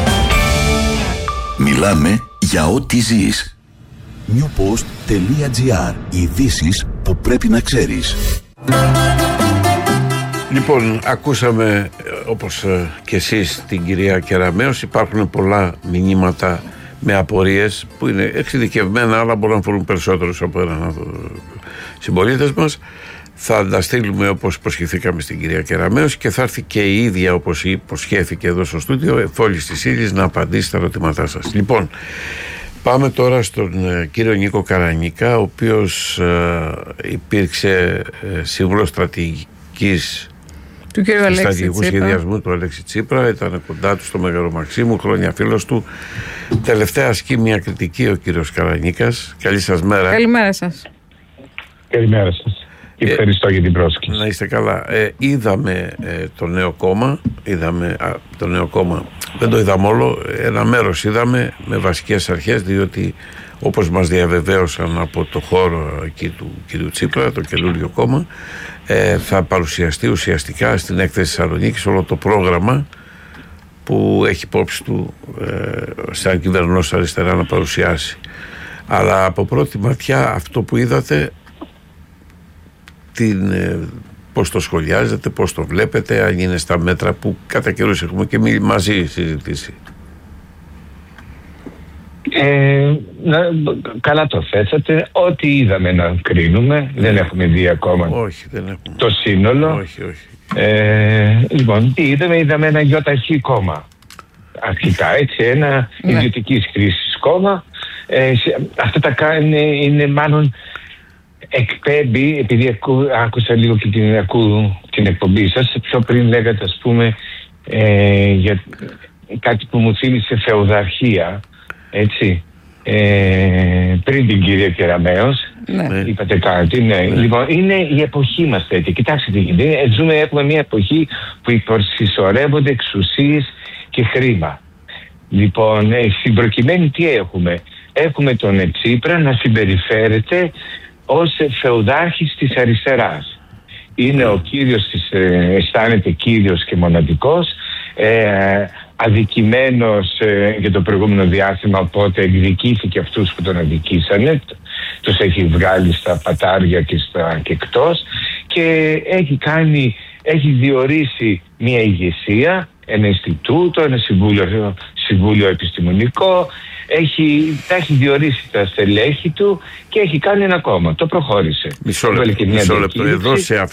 Μιλάμε για ό,τι ζεις. newpost.gr. Ειδήσεις που πρέπει να ξέρεις. Λοιπόν, ακούσαμε όπως και εσείς την κυρία Κεραμέως. Υπάρχουν πολλά μηνύματα με απορίες που είναι εξειδικευμένα, αλλά μπορούν να αφορούν περισσότερους από έναν συμπολίτες μας. Θα τα στείλουμε όπως υποσχεθήκαμε στην κυρία Κεραμέως και θα έρθει και η ίδια, όπως υποσχέθηκε εδώ στο στούντιο, εφόλης της ύλης, να απαντήσει στα ερωτήματά σας. Λοιπόν, πάμε τώρα στον κύριο Νίκο Καρανίκα, ο οποίος υπήρξε σύμβουλος στρατηγικής του κύριου στρατηγικού σχεδιασμού του Αλέξη Τσίπρα, ήταν κοντά του στο Μέγαρο Μαξίμου, χρόνια φίλος του. Τελευταία ασκεί μια κριτική ο κύριος Καρανίκας. Καλή σας μέρα. Καλημέρα σας. Καλημέρα σας. Ευχαριστώ για την πρόσκληση. Να είστε καλά. Είδαμε το νέο κόμμα. Το νέο κόμμα. Δεν το είδαμε όλο. Ένα μέρος είδαμε με βασικές αρχές, διότι όπως μας διαβεβαίωσαν από το χώρο εκεί του κ. Τσίπρα, το καινούριο κόμμα, θα παρουσιαστεί ουσιαστικά στην έκθεση Θεσσαλονίκης όλο το πρόγραμμα που έχει υπόψη του σαν κυβερνός αριστερά να παρουσιάσει. Αλλά από πρώτη ματιά αυτό που είδατε, πώς το σχολιάζετε, πώς το βλέπετε, αν είναι στα μέτρα που κατά καιρούς έχουμε και μαζί συζητήσει? Καλά το θέσατε. Ό,τι είδαμε να κρίνουμε. Δεν έχουμε δει ακόμα. Όχι, δεν έχουμε. Το σύνολο. Όχι. Λοιπόν, τι είδαμε ένα ΙΧ κόμμα. Αρχικά, έτσι, ένα ιδιωτικής χρήσης κόμμα. Αυτά τα κάνει, είναι μάλλον εκπέμπει, επειδή άκουσα λίγο και την εκπομπή σας, πιο πριν λέγατε, ας πούμε, για κάτι που μου θύμισε φεουδαρχία, έτσι, πριν την κυρία Κεραμέως. Ναι. Είπατε κάτι, ναι. Λοιπόν, είναι η εποχή μας τέτοια. Κοιτάξτε τι γίνεται. Έχουμε μια εποχή που υποσυσσωρεύονται εξουσίες και χρήμα. Λοιπόν, στην προκειμένη τι έχουμε? Έχουμε τον Τσίπρα να συμπεριφέρεται ως φεουδάρχης της αριστεράς. Είναι ο κύριος της, αισθάνεται κύριος και μοναδικός, αδικημένος για το προηγούμενο διάστημα, οπότε εκδικήθηκε αυτούς που τον αδικήσανε, τους έχει βγάλει στα πατάρια και εκτός, και έχει διορίσει μια ηγεσία, ένα Ινστιτούτο, ένα συμβούλιο επιστημονικό, τα έχει διορίσει τα στελέχη του και έχει κάνει ένα κόμμα. Το προχώρησε. Μισό λεπτό. Εδώ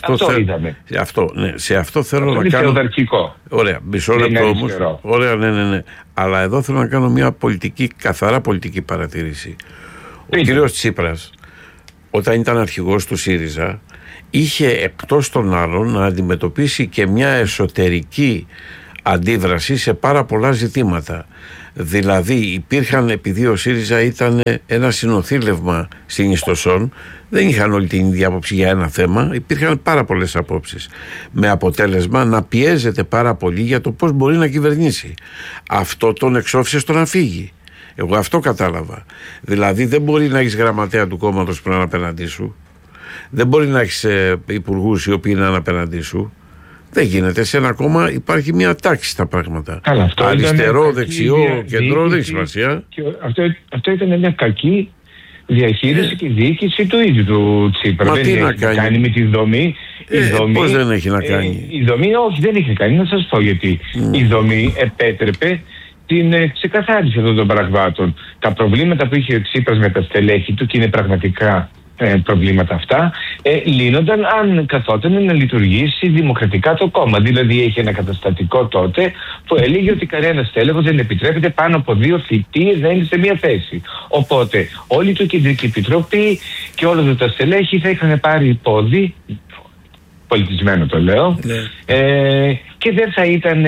σε αυτό θέλω να κάνω. Ωραία, μισό λεπτό όμως. Ωραία, ναι. Αλλά εδώ θέλω να κάνω μια καθαρά πολιτική παρατήρηση. Ο κύριος Τσίπρας, όταν ήταν αρχηγός του ΣΥΡΙΖΑ, είχε εκτός των άλλων να αντιμετωπίσει και μια εσωτερική αντίδραση σε πάρα πολλά ζητήματα. Δηλαδή υπήρχαν, επειδή ο ΣΥΡΙΖΑ ήταν ένα συνοθήλευμα στην Ιστοσόν, δεν είχαν όλη την ίδια άποψη για ένα θέμα, υπήρχαν πάρα πολλές απόψεις, με αποτέλεσμα να πιέζεται πάρα πολύ για το πώς μπορεί να κυβερνήσει. Αυτό τον εξώφησε στο να φύγει. Εγώ αυτό κατάλαβα. Δηλαδή δεν μπορεί να έχεις γραμματέα του κόμματος που είναι απέναντί σου, δεν μπορεί να έχεις υπουργούς οι οποίοι είναι απέναντί σου. Δεν γίνεται. Σε ένα κόμμα υπάρχει μια τάξη στα πράγματα. Καλά, αριστερό, δεξιό, κεντρό, δεν έχει σημασία. Αυτό ήταν μια κακή διαχείριση και διοίκηση του ίδιου του Τσίπρα. Μα δεν έχει να κάνει με τη δομή. Πώς δεν έχει να κάνει? Η δομή, όχι, δεν έχει κάνει. Να σας πω γιατί. Η δομή επέτρεπε την ξεκαθάριση αυτών των πραγμάτων. Τα προβλήματα που είχε ο Τσίπρας με τα στελέχη του, και είναι πραγματικά προβλήματα αυτά, λύνονταν αν καθόταν να λειτουργήσει δημοκρατικά το κόμμα. Δηλαδή έχει ένα καταστατικό τότε που έλεγε ότι κανένα τέλεχος δεν επιτρέπεται πάνω από 2 θητείες να είναι σε μία θέση. Οπότε όλη η Κεντρική Επιτροπή και όλα τα στελέχη θα είχαν πάρει πόδι, πολιτισμένο το λέω, και δεν θα ήταν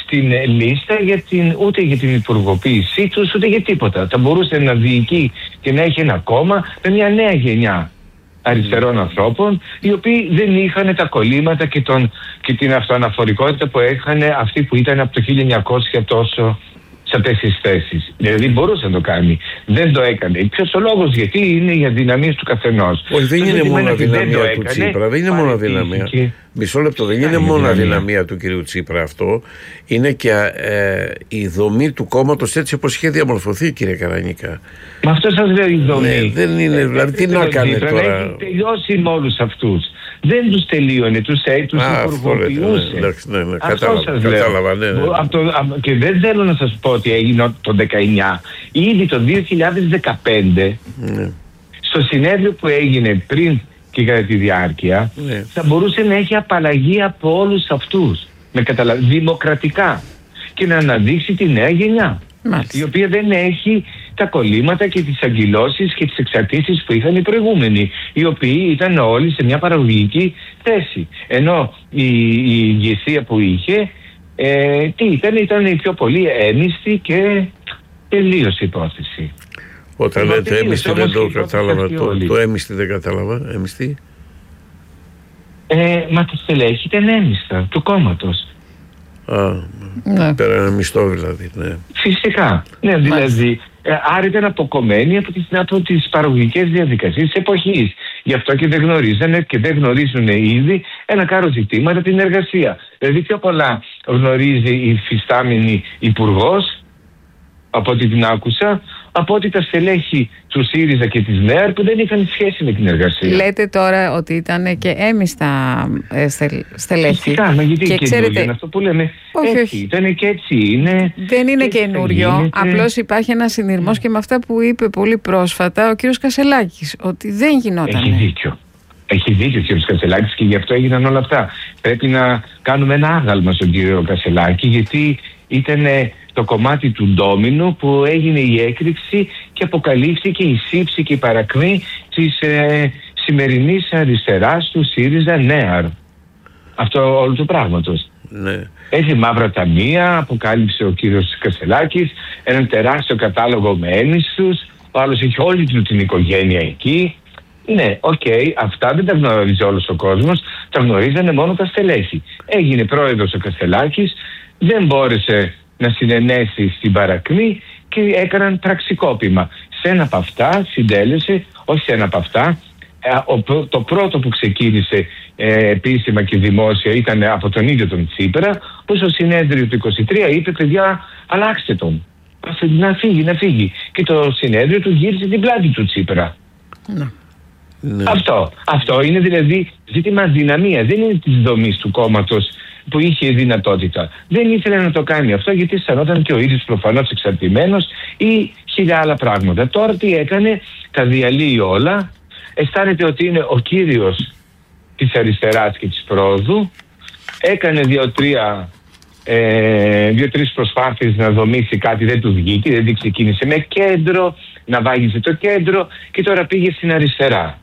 στην λίστα ούτε για την υπουργοποίησή τους, ούτε για τίποτα. Θα μπορούσε να διοικεί και να έχει ένα κόμμα με μια νέα γενιά αριστερών ανθρώπων, οι οποίοι δεν είχαν τα κολλήματα και την αυτοαναφορικότητα που είχαν αυτοί που ήταν από το 1900 τόσο σε αυτές τις θέσεις. Δηλαδή μπορούσε να το κάνει. Δεν το έκανε. Ποιος ο λόγος? Γιατί είναι οι αδυναμίες του καθενός. Όχι, δεν είναι μόνο αδυναμία του Τσίπρα. Δεν είναι μόνο αδυναμία. Μισό λεπτό, δεν είναι μόνο αδυναμία του κυρίου Τσίπρα αυτό. Είναι και η δομή του κόμματος έτσι όπως είχε διαμορφωθεί, κύριε Καρανίκα. Μα αυτό σας λέω, η δομή. Ναι, δεν είναι, δηλαδή τι να κάνει τώρα. Έχει τελειώσει με όλους αυτούς. Δεν τους τελείωνε, τους υπουργοποιούσε. Ναι, κατάλαβα. Ναι. Και δεν θέλω να σας πω ότι έγινε το 19. Ήδη το 2015, στο συνέδριο που έγινε πριν και κατά τη διάρκεια, θα μπορούσε να έχει απαλλαγή από όλους αυτούς. Δημοκρατικά. Και να αναδείξει τη νέα γενιά. Μάλιστα. Η οποία δεν έχει τα κολλήματα και τις αγκυλώσεις και τις εξαρτήσεις που είχαν οι προηγούμενοι, οι οποίοι ήταν όλοι σε μια παραγωγική θέση. Ενώ η ηγεσία που είχε, ήταν η πιο πολύ έμιστη και τελείωσε η υπόθεση. Όταν λέτε έμιστη δεν το κατάλαβα, το έμιστη δεν κατάλαβα, έμιστη. Μα το στελέχη ήταν έμιστα του κόμματος. Πέρα ένα μισθό δηλαδή. Ναι. Φυσικά. Ναι, δηλαδή. Άρα ήταν αποκομμένοι από τις παραγωγικές διαδικασίες της εποχής. Γι' αυτό και δεν γνωρίζανε και δεν γνωρίζουν ήδη ένα κάρο ζητήματα την εργασία. Δηλαδή πιο πολλά γνωρίζει η φυστάμενη υπουργός, από ό,τι την άκουσα, από ότι τα στελέχη του ΣΥΡΙΖΑ και της ΝΕΑΡ που δεν είχαν σχέση με την εργασία. Λέτε τώρα ότι ήταν και έμιστα στελέχη. Φυσικά, μα γιατί και ξέρετε, είναι αυτό που λέμε. Όχι, έτσι ήταν και έτσι είναι. Δεν είναι καινούριο. Απλώς υπάρχει ένα συνειρμός και με αυτά που είπε πολύ πρόσφατα ο κύριος Κασσελάκης, ότι δεν γινόταν. Έχει δίκιο. Έχει δίκιο ο κύριος Κασσελάκης και γι' αυτό έγιναν όλα αυτά. Πρέπει να κάνουμε ένα άγαλμα στον κύριο Κασσελάκη, γιατί ήταν το κομμάτι του ντόμινου που έγινε η έκρηξη και αποκαλύφθηκε η σύψη και η παρακμή της σημερινής αριστεράς του ΣΥΡΙΖΑ ΝΕΑΡ. Αυτό όλου του πράγματος. Ναι. Έχει μαύρα ταμεία, αποκάλυψε ο κύριος Κασσελάκης, έναν τεράστιο κατάλογο με έμισθους, ο άλλος έχει όλη του την οικογένεια εκεί. Ναι, αυτά δεν τα γνωρίζει όλος ο κόσμος, τα γνωρίζανε μόνο τα στελέχη. Έγινε πρόεδρος ο Κασσελάκης, δεν μπόρεσε να συνενέσει στην παρακμή και έκαναν πραξικόπημα. Σε ένα από αυτά συντέλεσε, όχι σε ένα από αυτά, το πρώτο που ξεκίνησε επίσημα και δημόσια ήταν από τον ίδιο τον Τσίπρα, που στο συνέδριο του 23 είπε, παιδιά, αλλάξτε τον, να φύγει. Και το συνέδριο του γύρισε την πλάτη του Τσίπρα. Ναι. Αυτό είναι δηλαδή ζήτημα δυναμία, δεν είναι της δομής του κόμματος που είχε δυνατότητα. Δεν ήθελε να το κάνει αυτό γιατί αισθανόταν και ο ίδιος προφανώς εξαρτημένος ή χίλια άλλα πράγματα. Τώρα τι έκανε, τα διαλύει όλα, αισθάνεται ότι είναι ο κύριος της αριστεράς και της πρόοδου, έκανε δύο-τρεις προσπάθειες να δομήσει κάτι, δεν του βγήκε, δεν ξεκίνησε με κέντρο, να βάγιζε το κέντρο και τώρα πήγε στην αριστερά.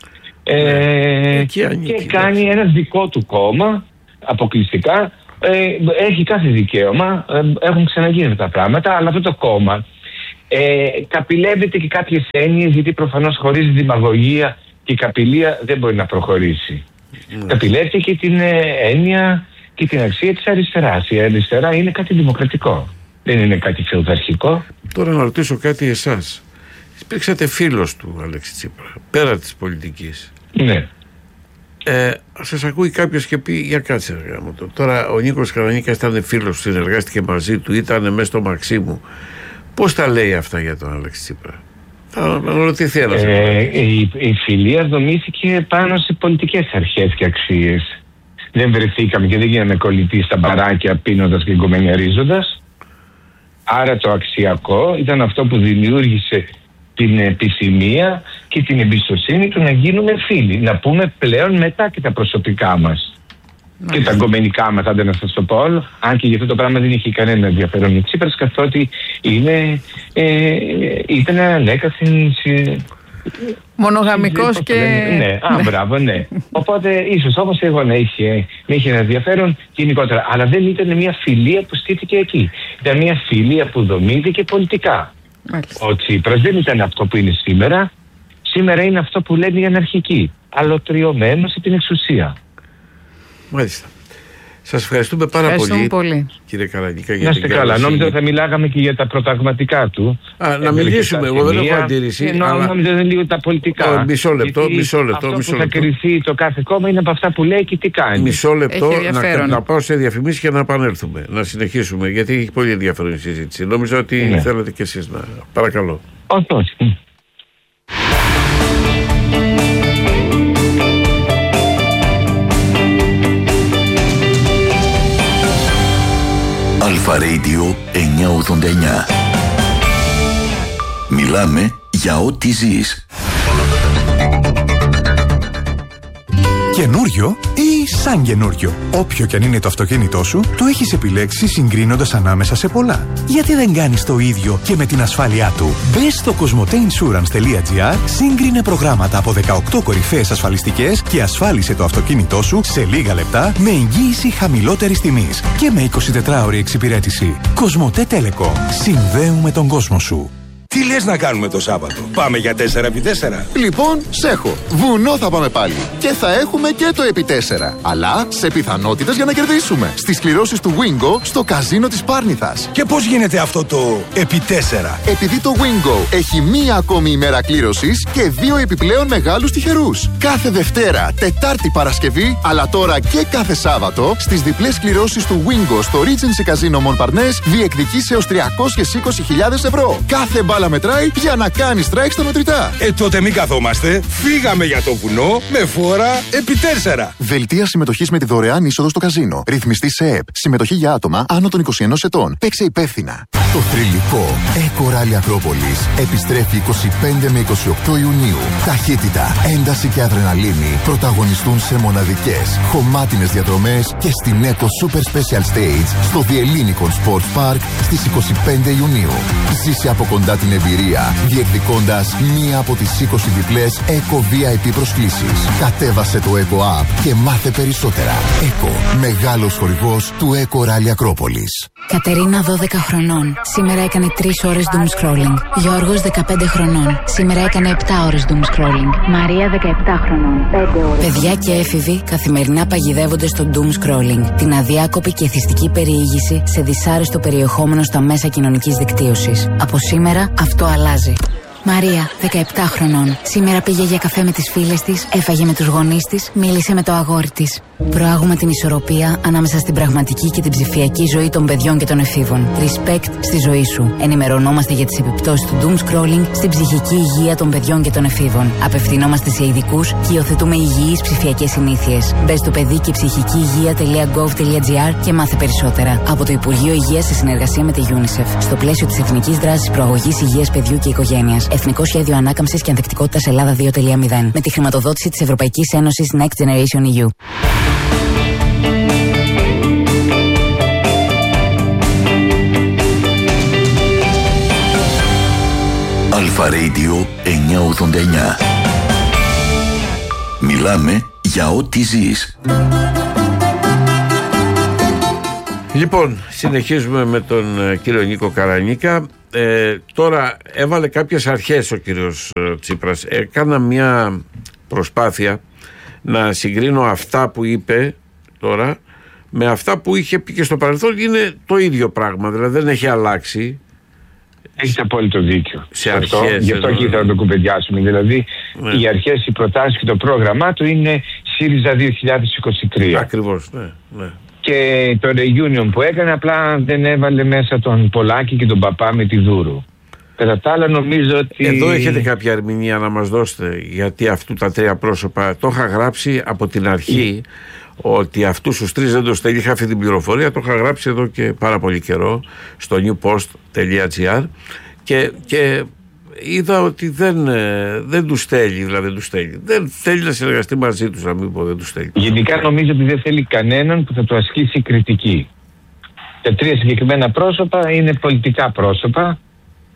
Και κάνει ένα δικό του κόμμα αποκλειστικά, έχει κάθε δικαίωμα, έχουν ξαναγίνει τα πράγματα, αλλά αυτό το κόμμα καπηλεύεται και κάποιες έννοιες, γιατί προφανώς χωρίς δημαγωγία και καπηλεία δεν μπορεί να προχωρήσει. Καπηλεύεται και την έννοια και την αξία της αριστεράς. Η αριστερά είναι κάτι δημοκρατικό, δεν είναι κάτι φεουδαρχικό. Τώρα να ρωτήσω κάτι εσάς. Υπήρξατε φίλος του Αλέξη Τσίπρα, πέρα της πολιτικής. Ναι. Σας ακούει κάποιος και πει, για κάτσε ρε γάμο το. Τώρα ο Νίκος Καρανίκας ήταν φίλος του, συνεργάστηκε μαζί του, ήταν μέσα στο Μαξίμου. Πώς τα λέει αυτά για τον Αλέξη Τσίπρα? Θα ρωτηθεί ένας. Η φιλία δομήθηκε πάνω σε πολιτικές αρχές και αξίες. Δεν βρεθήκαμε και δεν γίναμε κολλητοί στα μπαράκια πίνοντας και γκομενιαρίζοντας. Άρα το αξιακό ήταν αυτό που δημιούργησε την επιθυμία και την εμπιστοσύνη του να γίνουμε φίλοι. Να πούμε πλέον μετά και τα προσωπικά μας. Και τα γκομενικά μας, άντε να σας το πω όλο. Αν και για αυτό το πράγμα δεν είχε κανένα ενδιαφέρον ο Τσίπρας, καθότι ήταν ανέκαθεν Μονογαμικός και... Ναι, μπράβο, ναι. Οπότε ίσως όμως εγώ να είχε ένα ενδιαφέρον γενικότερα. Αλλά δεν ήταν μια φιλία που στήθηκε εκεί. Ήταν μια φιλία που δομήθηκε πολιτικά. Μάλιστα. Ο Τσίπρας δεν ήταν αυτό που είναι σήμερα. Σήμερα είναι αυτό που λένε οι αναρχικοί. Αλωτριωμένος σε την εξουσία. Μάλιστα. Σας ευχαριστούμε πάρα πολύ, κύριε Καρανίκα, για την καλοσύνη. καλά, νόμιζα θα μιλάγαμε και για τα προταγματικά του. Να μιλήσουμε, εγώ δεν έχω αντίρρηση. Νόμιζα δεν λίγο τα πολιτικά. Μισό λεπτό. Αυτό που θα κρυθεί το κάθε κόμμα είναι από αυτά που λέει και τι κάνει. Μισό λεπτό να πάω σε διαφημίσεις και να επανέλθουμε. Να συνεχίσουμε, γιατί έχει πολύ ενδιαφέρον η συζήτηση. Νόμιζα ότι θέλετε κι εσείς να. Παρακαλώ. Όχι. Αλφα Radio 989. Μιλάμε για ό,τι ζεις. Καινούριο ή σαν καινούριο. Όποιο κι αν είναι το αυτοκίνητό σου, το έχεις επιλέξει συγκρίνοντας ανάμεσα σε πολλά. Γιατί δεν κάνεις το ίδιο και με την ασφάλειά του? Μπες στο cosmoteinsurance.gr, σύγκρινε προγράμματα από 18 κορυφαίες ασφαλιστικές και ασφάλισε το αυτοκίνητό σου σε λίγα λεπτά με εγγύηση χαμηλότερης τιμής και με 24ωρη εξυπηρέτηση. Κοσμοτέ Telecom. Συνδέουμε τον κόσμο σου. Τι λες να κάνουμε το Σάββατο? Πάμε για 4x4? Λοιπόν, σέχω. Βουνό θα πάμε πάλι. Και θα έχουμε και το επί 4. Αλλά σε πιθανότητες για να κερδίσουμε. Στις κληρώσεις του Wingo στο καζίνο της Πάρνηθας. Και πώς γίνεται αυτό το επί 4? Επειδή το Wingo έχει μία ακόμη ημέρα κλήρωσης και 2 επιπλέον μεγάλους τυχερούς. Κάθε Δευτέρα, Τετάρτη, Παρασκευή, αλλά τώρα και κάθε Σάββατο, στις διπλές κληρώσεις του Wingo στο Regency Casino Montparnasse διεκδικείς έως 320.000 ευρώ. Κάθε μπάλα μετράει για να κάνει strike στα μετρητά. Τότε μην καθόμαστε. Φύγαμε για το βουνό με φόρα επί 4. Δελτία συμμετοχής με τη δωρεάν είσοδο στο καζίνο. Ρυθμιστή σε ΕΕΠ. Συμμετοχή για άτομα άνω των 21 ετών. Παίξε υπεύθυνα. Το θρυλικό Eco Rally Ακρόπολης επιστρέφει 25 με 28 Ιουνίου. Ταχύτητα, ένταση και αδρεναλίνη πρωταγωνιστούν σε μοναδικές, χωμάτινες διαδρομές και στην Eco Super Special Stage στο Διελλήνικον Sports Park στις 25 Ιουνίου. Ζήσε από κοντά την εμπειρία, διεκδικώντας μία από τις 20 διπλές Eco VIP προσκλήσεις. Κατέβασε το Eco App και μάθε περισσότερα. Eco, μεγάλος χορηγός του Eco Rally Ακρόπολης. Κατερίνα 12 χρονών. Σήμερα έκανε 3 ώρες doom scrolling. Γιώργος 15 χρονών. Σήμερα έκανε 7 ώρες doom scrolling. Μαρία 17 χρονών. 5 ώρες. Παιδιά και έφηβοι καθημερινά παγιδεύονται στο doom scrolling. Την αδιάκοπη και εθιστική περιήγηση σε δυσάρεστο περιεχόμενο στα μέσα κοινωνικής δικτύωσης. Από σήμερα αυτό αλλάζει. Μαρία, 17 χρονών. Σήμερα πήγε για καφέ με τις φίλες της, έφαγε με τους γονείς της, μίλησε με το αγόρι της. Προάγουμε την ισορροπία ανάμεσα στην πραγματική και την ψηφιακή ζωή των παιδιών και των εφήβων. Respect στη ζωή σου. Ενημερωνόμαστε για τις επιπτώσεις του doom scrolling στην ψυχική υγεία των παιδιών και των εφήβων. Απευθυνόμαστε σε ειδικούς και υιοθετούμε υγιείς ψηφιακές συνήθειες. Μπες στο παιδί και ψυχική υγεία.gov.gr και μάθε περισσότερα. Από το Υπουργείο Υγείας σε συνεργασία με τη UNICEF. Στο πλαίσιο της Εθνικής Δράσης Προαγωγής Υγείας Παιδιού και Οικογένειας. Εθνικό Σχέδιο Ανάκαμψης και Ανθεκτικότητας Ελλάδα 2.0. Με τη χρηματοδότηση της Ευρωπαϊκής Ένωσης Next Generation EU. Αλφα Radio 989. Μιλάμε για ό,τι ζεις. Λοιπόν, συνεχίζουμε με τον κύριο Νίκο Καρανίκα. Τώρα έβαλε κάποιες αρχές ο κύριος Τσίπρας. Έκανα μια προσπάθεια να συγκρίνω αυτά που είπε τώρα με αυτά που είχε πει και στο παρελθόν. Είναι το ίδιο πράγμα, δηλαδή δεν έχει αλλάξει. Έχεις απόλυτο δίκιο. Σε αρχές. Γι' αυτό και ήθελα να το κουβεντιάσουμε. Δηλαδή, οι αρχές, οι προτάσεις και το πρόγραμμά του είναι ΣΥΡΙΖΑ 2023. Ακριβώς, ναι. Και το reunion που έκανε απλά δεν έβαλε μέσα τον Πολάκη και τον Παπά με τη Δούρου. Κατά τα άλλα νομίζω ότι... Εδώ έχετε κάποια ερμηνεία να μας δώσετε, γιατί αυτού τα 3 πρόσωπα το είχα γράψει από την αρχή ότι αυτούς τους 3 δεν το στέλνει. Είχα αυτή την πληροφορία, το είχα γράψει εδώ και πάρα πολύ καιρό στο newpost.gr και είδα ότι δεν τους στέλνει, δηλαδή δεν τους στέλνει. Δεν θέλει να συνεργαστεί μαζί τους, να μην πω δεν τους στέλνει. Γενικά νομίζω ότι δεν θέλει κανέναν που θα του ασκήσει κριτική. Τα 3 συγκεκριμένα πρόσωπα είναι πολιτικά πρόσωπα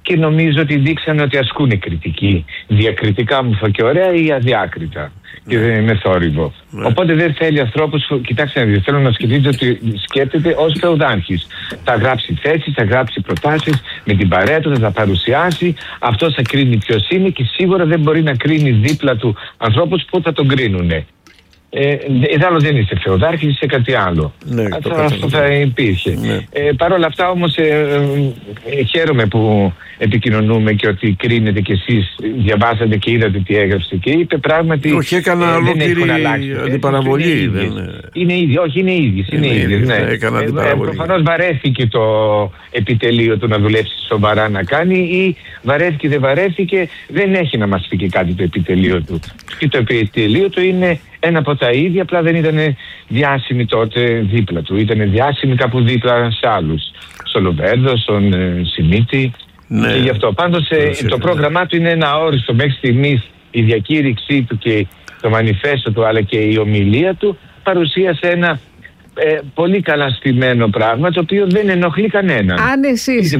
και νομίζω ότι δείξαν ότι ασκούν κριτική. Διακριτικά μου και ωραία ή αδιάκριτα. Και δεν είναι θόρυβο. Οπότε δεν θέλει ανθρώπους. Κοιτάξτε, θέλω να σκεφτείτε ότι σκέφτεται ως φεουδάρχης. Θα γράψει θέσεις, θα γράψει προτάσεις με την παρέα του, θα τα παρουσιάσει. Αυτός θα κρίνει ποιος είναι και σίγουρα δεν μπορεί να κρίνει δίπλα του ανθρώπους που θα τον κρίνουνε. Άλλο δεν είσαι φεουδάρχης, είσαι κάτι άλλο. Αυτό θα υπήρχε. Παρ' όλα αυτά όμως χαίρομαι που επικοινωνούμε και ότι κρίνετε κι εσείς, διαβάσατε και είδατε τι έγραψε και είπε πράγματι. Όχι, έκανα ολόκληρη αντιπαραβολή. Είναι ίδιοι, όχι είναι ίδιοι. Προφανώς βαρέθηκε το επιτελείο του να δουλέψει σοβαρά να κάνει ή βαρέθηκε δεν βαρέθηκε, δεν έχει να μας πει και κάτι το επιτελείο του. Και το επιτελείο του είναι ένα από τα ίδια, απλά δεν ήταν διάσημοι τότε δίπλα του. Ήταν διάσημοι κάπου δίπλα σε άλλους. Στο Λοβέρδο, στον Σιμίτη. Ναι. Και γι' αυτό. Πάντως το πρόγραμμά του είναι ένα αόριστο μέχρι στιγμής. Η διακήρυξή του και το μανιφέστο του αλλά και η ομιλία του παρουσίασε ένα πολύ καλά στημένο πράγμα το οποίο δεν ενοχλεί κανέναν. Αν εσείς,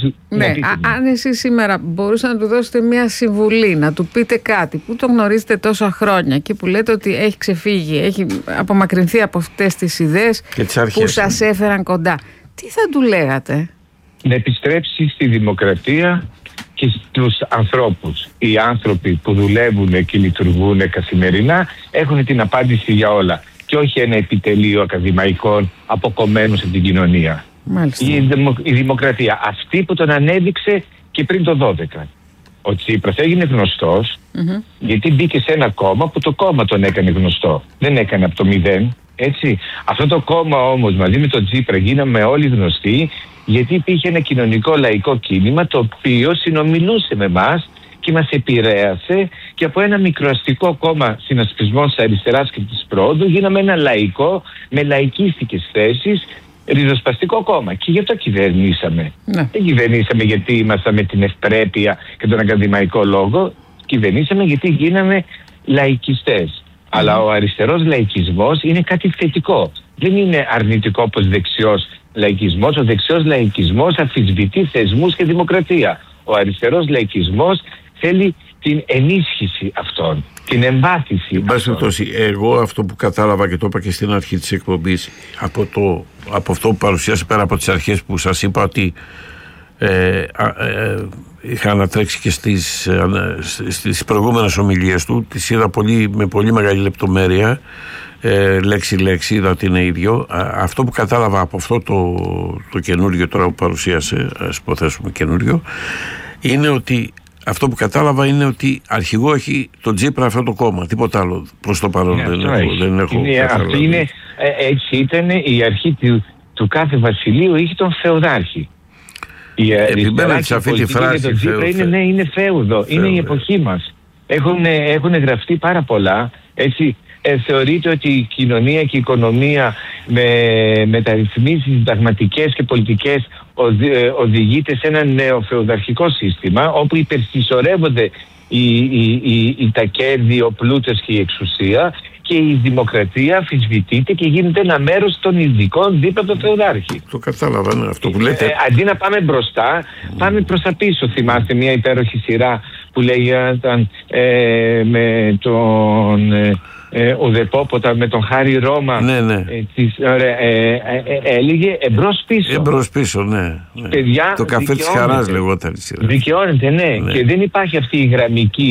αν εσείς σήμερα μπορούσατε να του δώσετε μια συμβουλή, να του πείτε κάτι που το γνωρίζετε τόσα χρόνια και που λέτε ότι έχει ξεφύγει, έχει απομακρυνθεί από αυτές τις ιδέες που σας έφεραν κοντά, τι θα του λέγατε? Να επιστρέψει στη δημοκρατία και στους ανθρώπους. Οι άνθρωποι που δουλεύουν και λειτουργούν καθημερινά έχουν την απάντηση για όλα. Και όχι ένα επιτελείο ακαδημαϊκών αποκομμένους από την κοινωνία. Η δημοκρατία. Αυτή που τον ανέδειξε και πριν το 12. Ο Τσίπρας έγινε γνωστός γιατί μπήκε σε ένα κόμμα που το κόμμα τον έκανε γνωστό. Δεν έκανε από το μηδέν. Έτσι. Αυτό το κόμμα όμως μαζί με τον Τσίπρα γίναμε όλοι γνωστοί γιατί υπήρχε ένα κοινωνικό λαϊκό κίνημα το οποίο συνομιλούσε με εμάς και μας επηρέασε και από ένα μικροαστικό κόμμα συνασπισμών της αριστεράς και της πρόοδου γίναμε ένα λαϊκό με λαϊκίστικες θέσεις ριζοσπαστικό κόμμα και γι' αυτό κυβερνήσαμε. Δεν κυβερνήσαμε γιατί ήμασταν με την ευπρέπεια και τον ακαδημαϊκό λόγο, κυβερνήσαμε γιατί γίναμε λαϊκιστές. Αλλά ο αριστερός λαϊκισμός είναι κάτι θετικό. Δεν είναι αρνητικό όπως δεξιός λαϊκισμός. Ο δεξιός λαϊκισμός αμφισβητεί θεσμούς και δημοκρατία. Ο αριστερός λαϊκισμός θέλει την ενίσχυση αυτών, την εμβάθυνση. Εν πάση περιπτώσει, εγώ αυτό που κατάλαβα και το είπα και στην αρχή της εκπομπής, από αυτό που παρουσίασε πέρα από τις αρχές που σας είπα ότι είχα ανατρέξει και στις προηγούμενες ομιλίες του, τις είδα με πολύ μεγάλη λεπτομέρεια, λέξη-λέξη, είδα ότι είναι ίδιο. Αυτό που κατάλαβα από αυτό το καινούριο τώρα που παρουσίασε, ας υποθέσουμε καινούριο, είναι ότι αυτό που κατάλαβα είναι ότι αρχηγό έχει τον Τσίπρα αυτό το κόμμα, τίποτα άλλο προς το παρόν. Δεν έχω καταλάβει. Έτσι ήταν η αρχή του κάθε βασιλείου, είχε τον φεουδάρχη. Επιμένετε σε αυτή τη φράση. Είναι φέουδο, είναι η εποχή μας. Έχουν γραφτεί πάρα πολλά. Έτσι, θεωρείται ότι η κοινωνία και η οικονομία με μεταρρυθμίσεις συνταγματικές και πολιτικές οδηγείται σε ένα νεοφεουδαρχικό σύστημα όπου υπερσυσσωρεύονται τα κέρδη, ο πλούτος και η εξουσία και η δημοκρατία αμφισβητείται και γίνεται ένα μέρος των ειδικών δίπλα από το φεουδάρχη. Το κατάλαβα, αυτό που λέτε. Αντί να πάμε μπροστά, πάμε προς τα πίσω. Θυμάστε μια υπέροχη σειρά που λέγεται με τον Ουδεπόποτα, με τον Χάρη Ρώμα. Ναι. Έλεγε εμπρός πίσω. Εμπρός πίσω, ναι. Παιδιά, το καφέ της χαράς λεγόταν η σειρά. Δικαιώνεται, ναι. Και δεν υπάρχει αυτή η γραμμική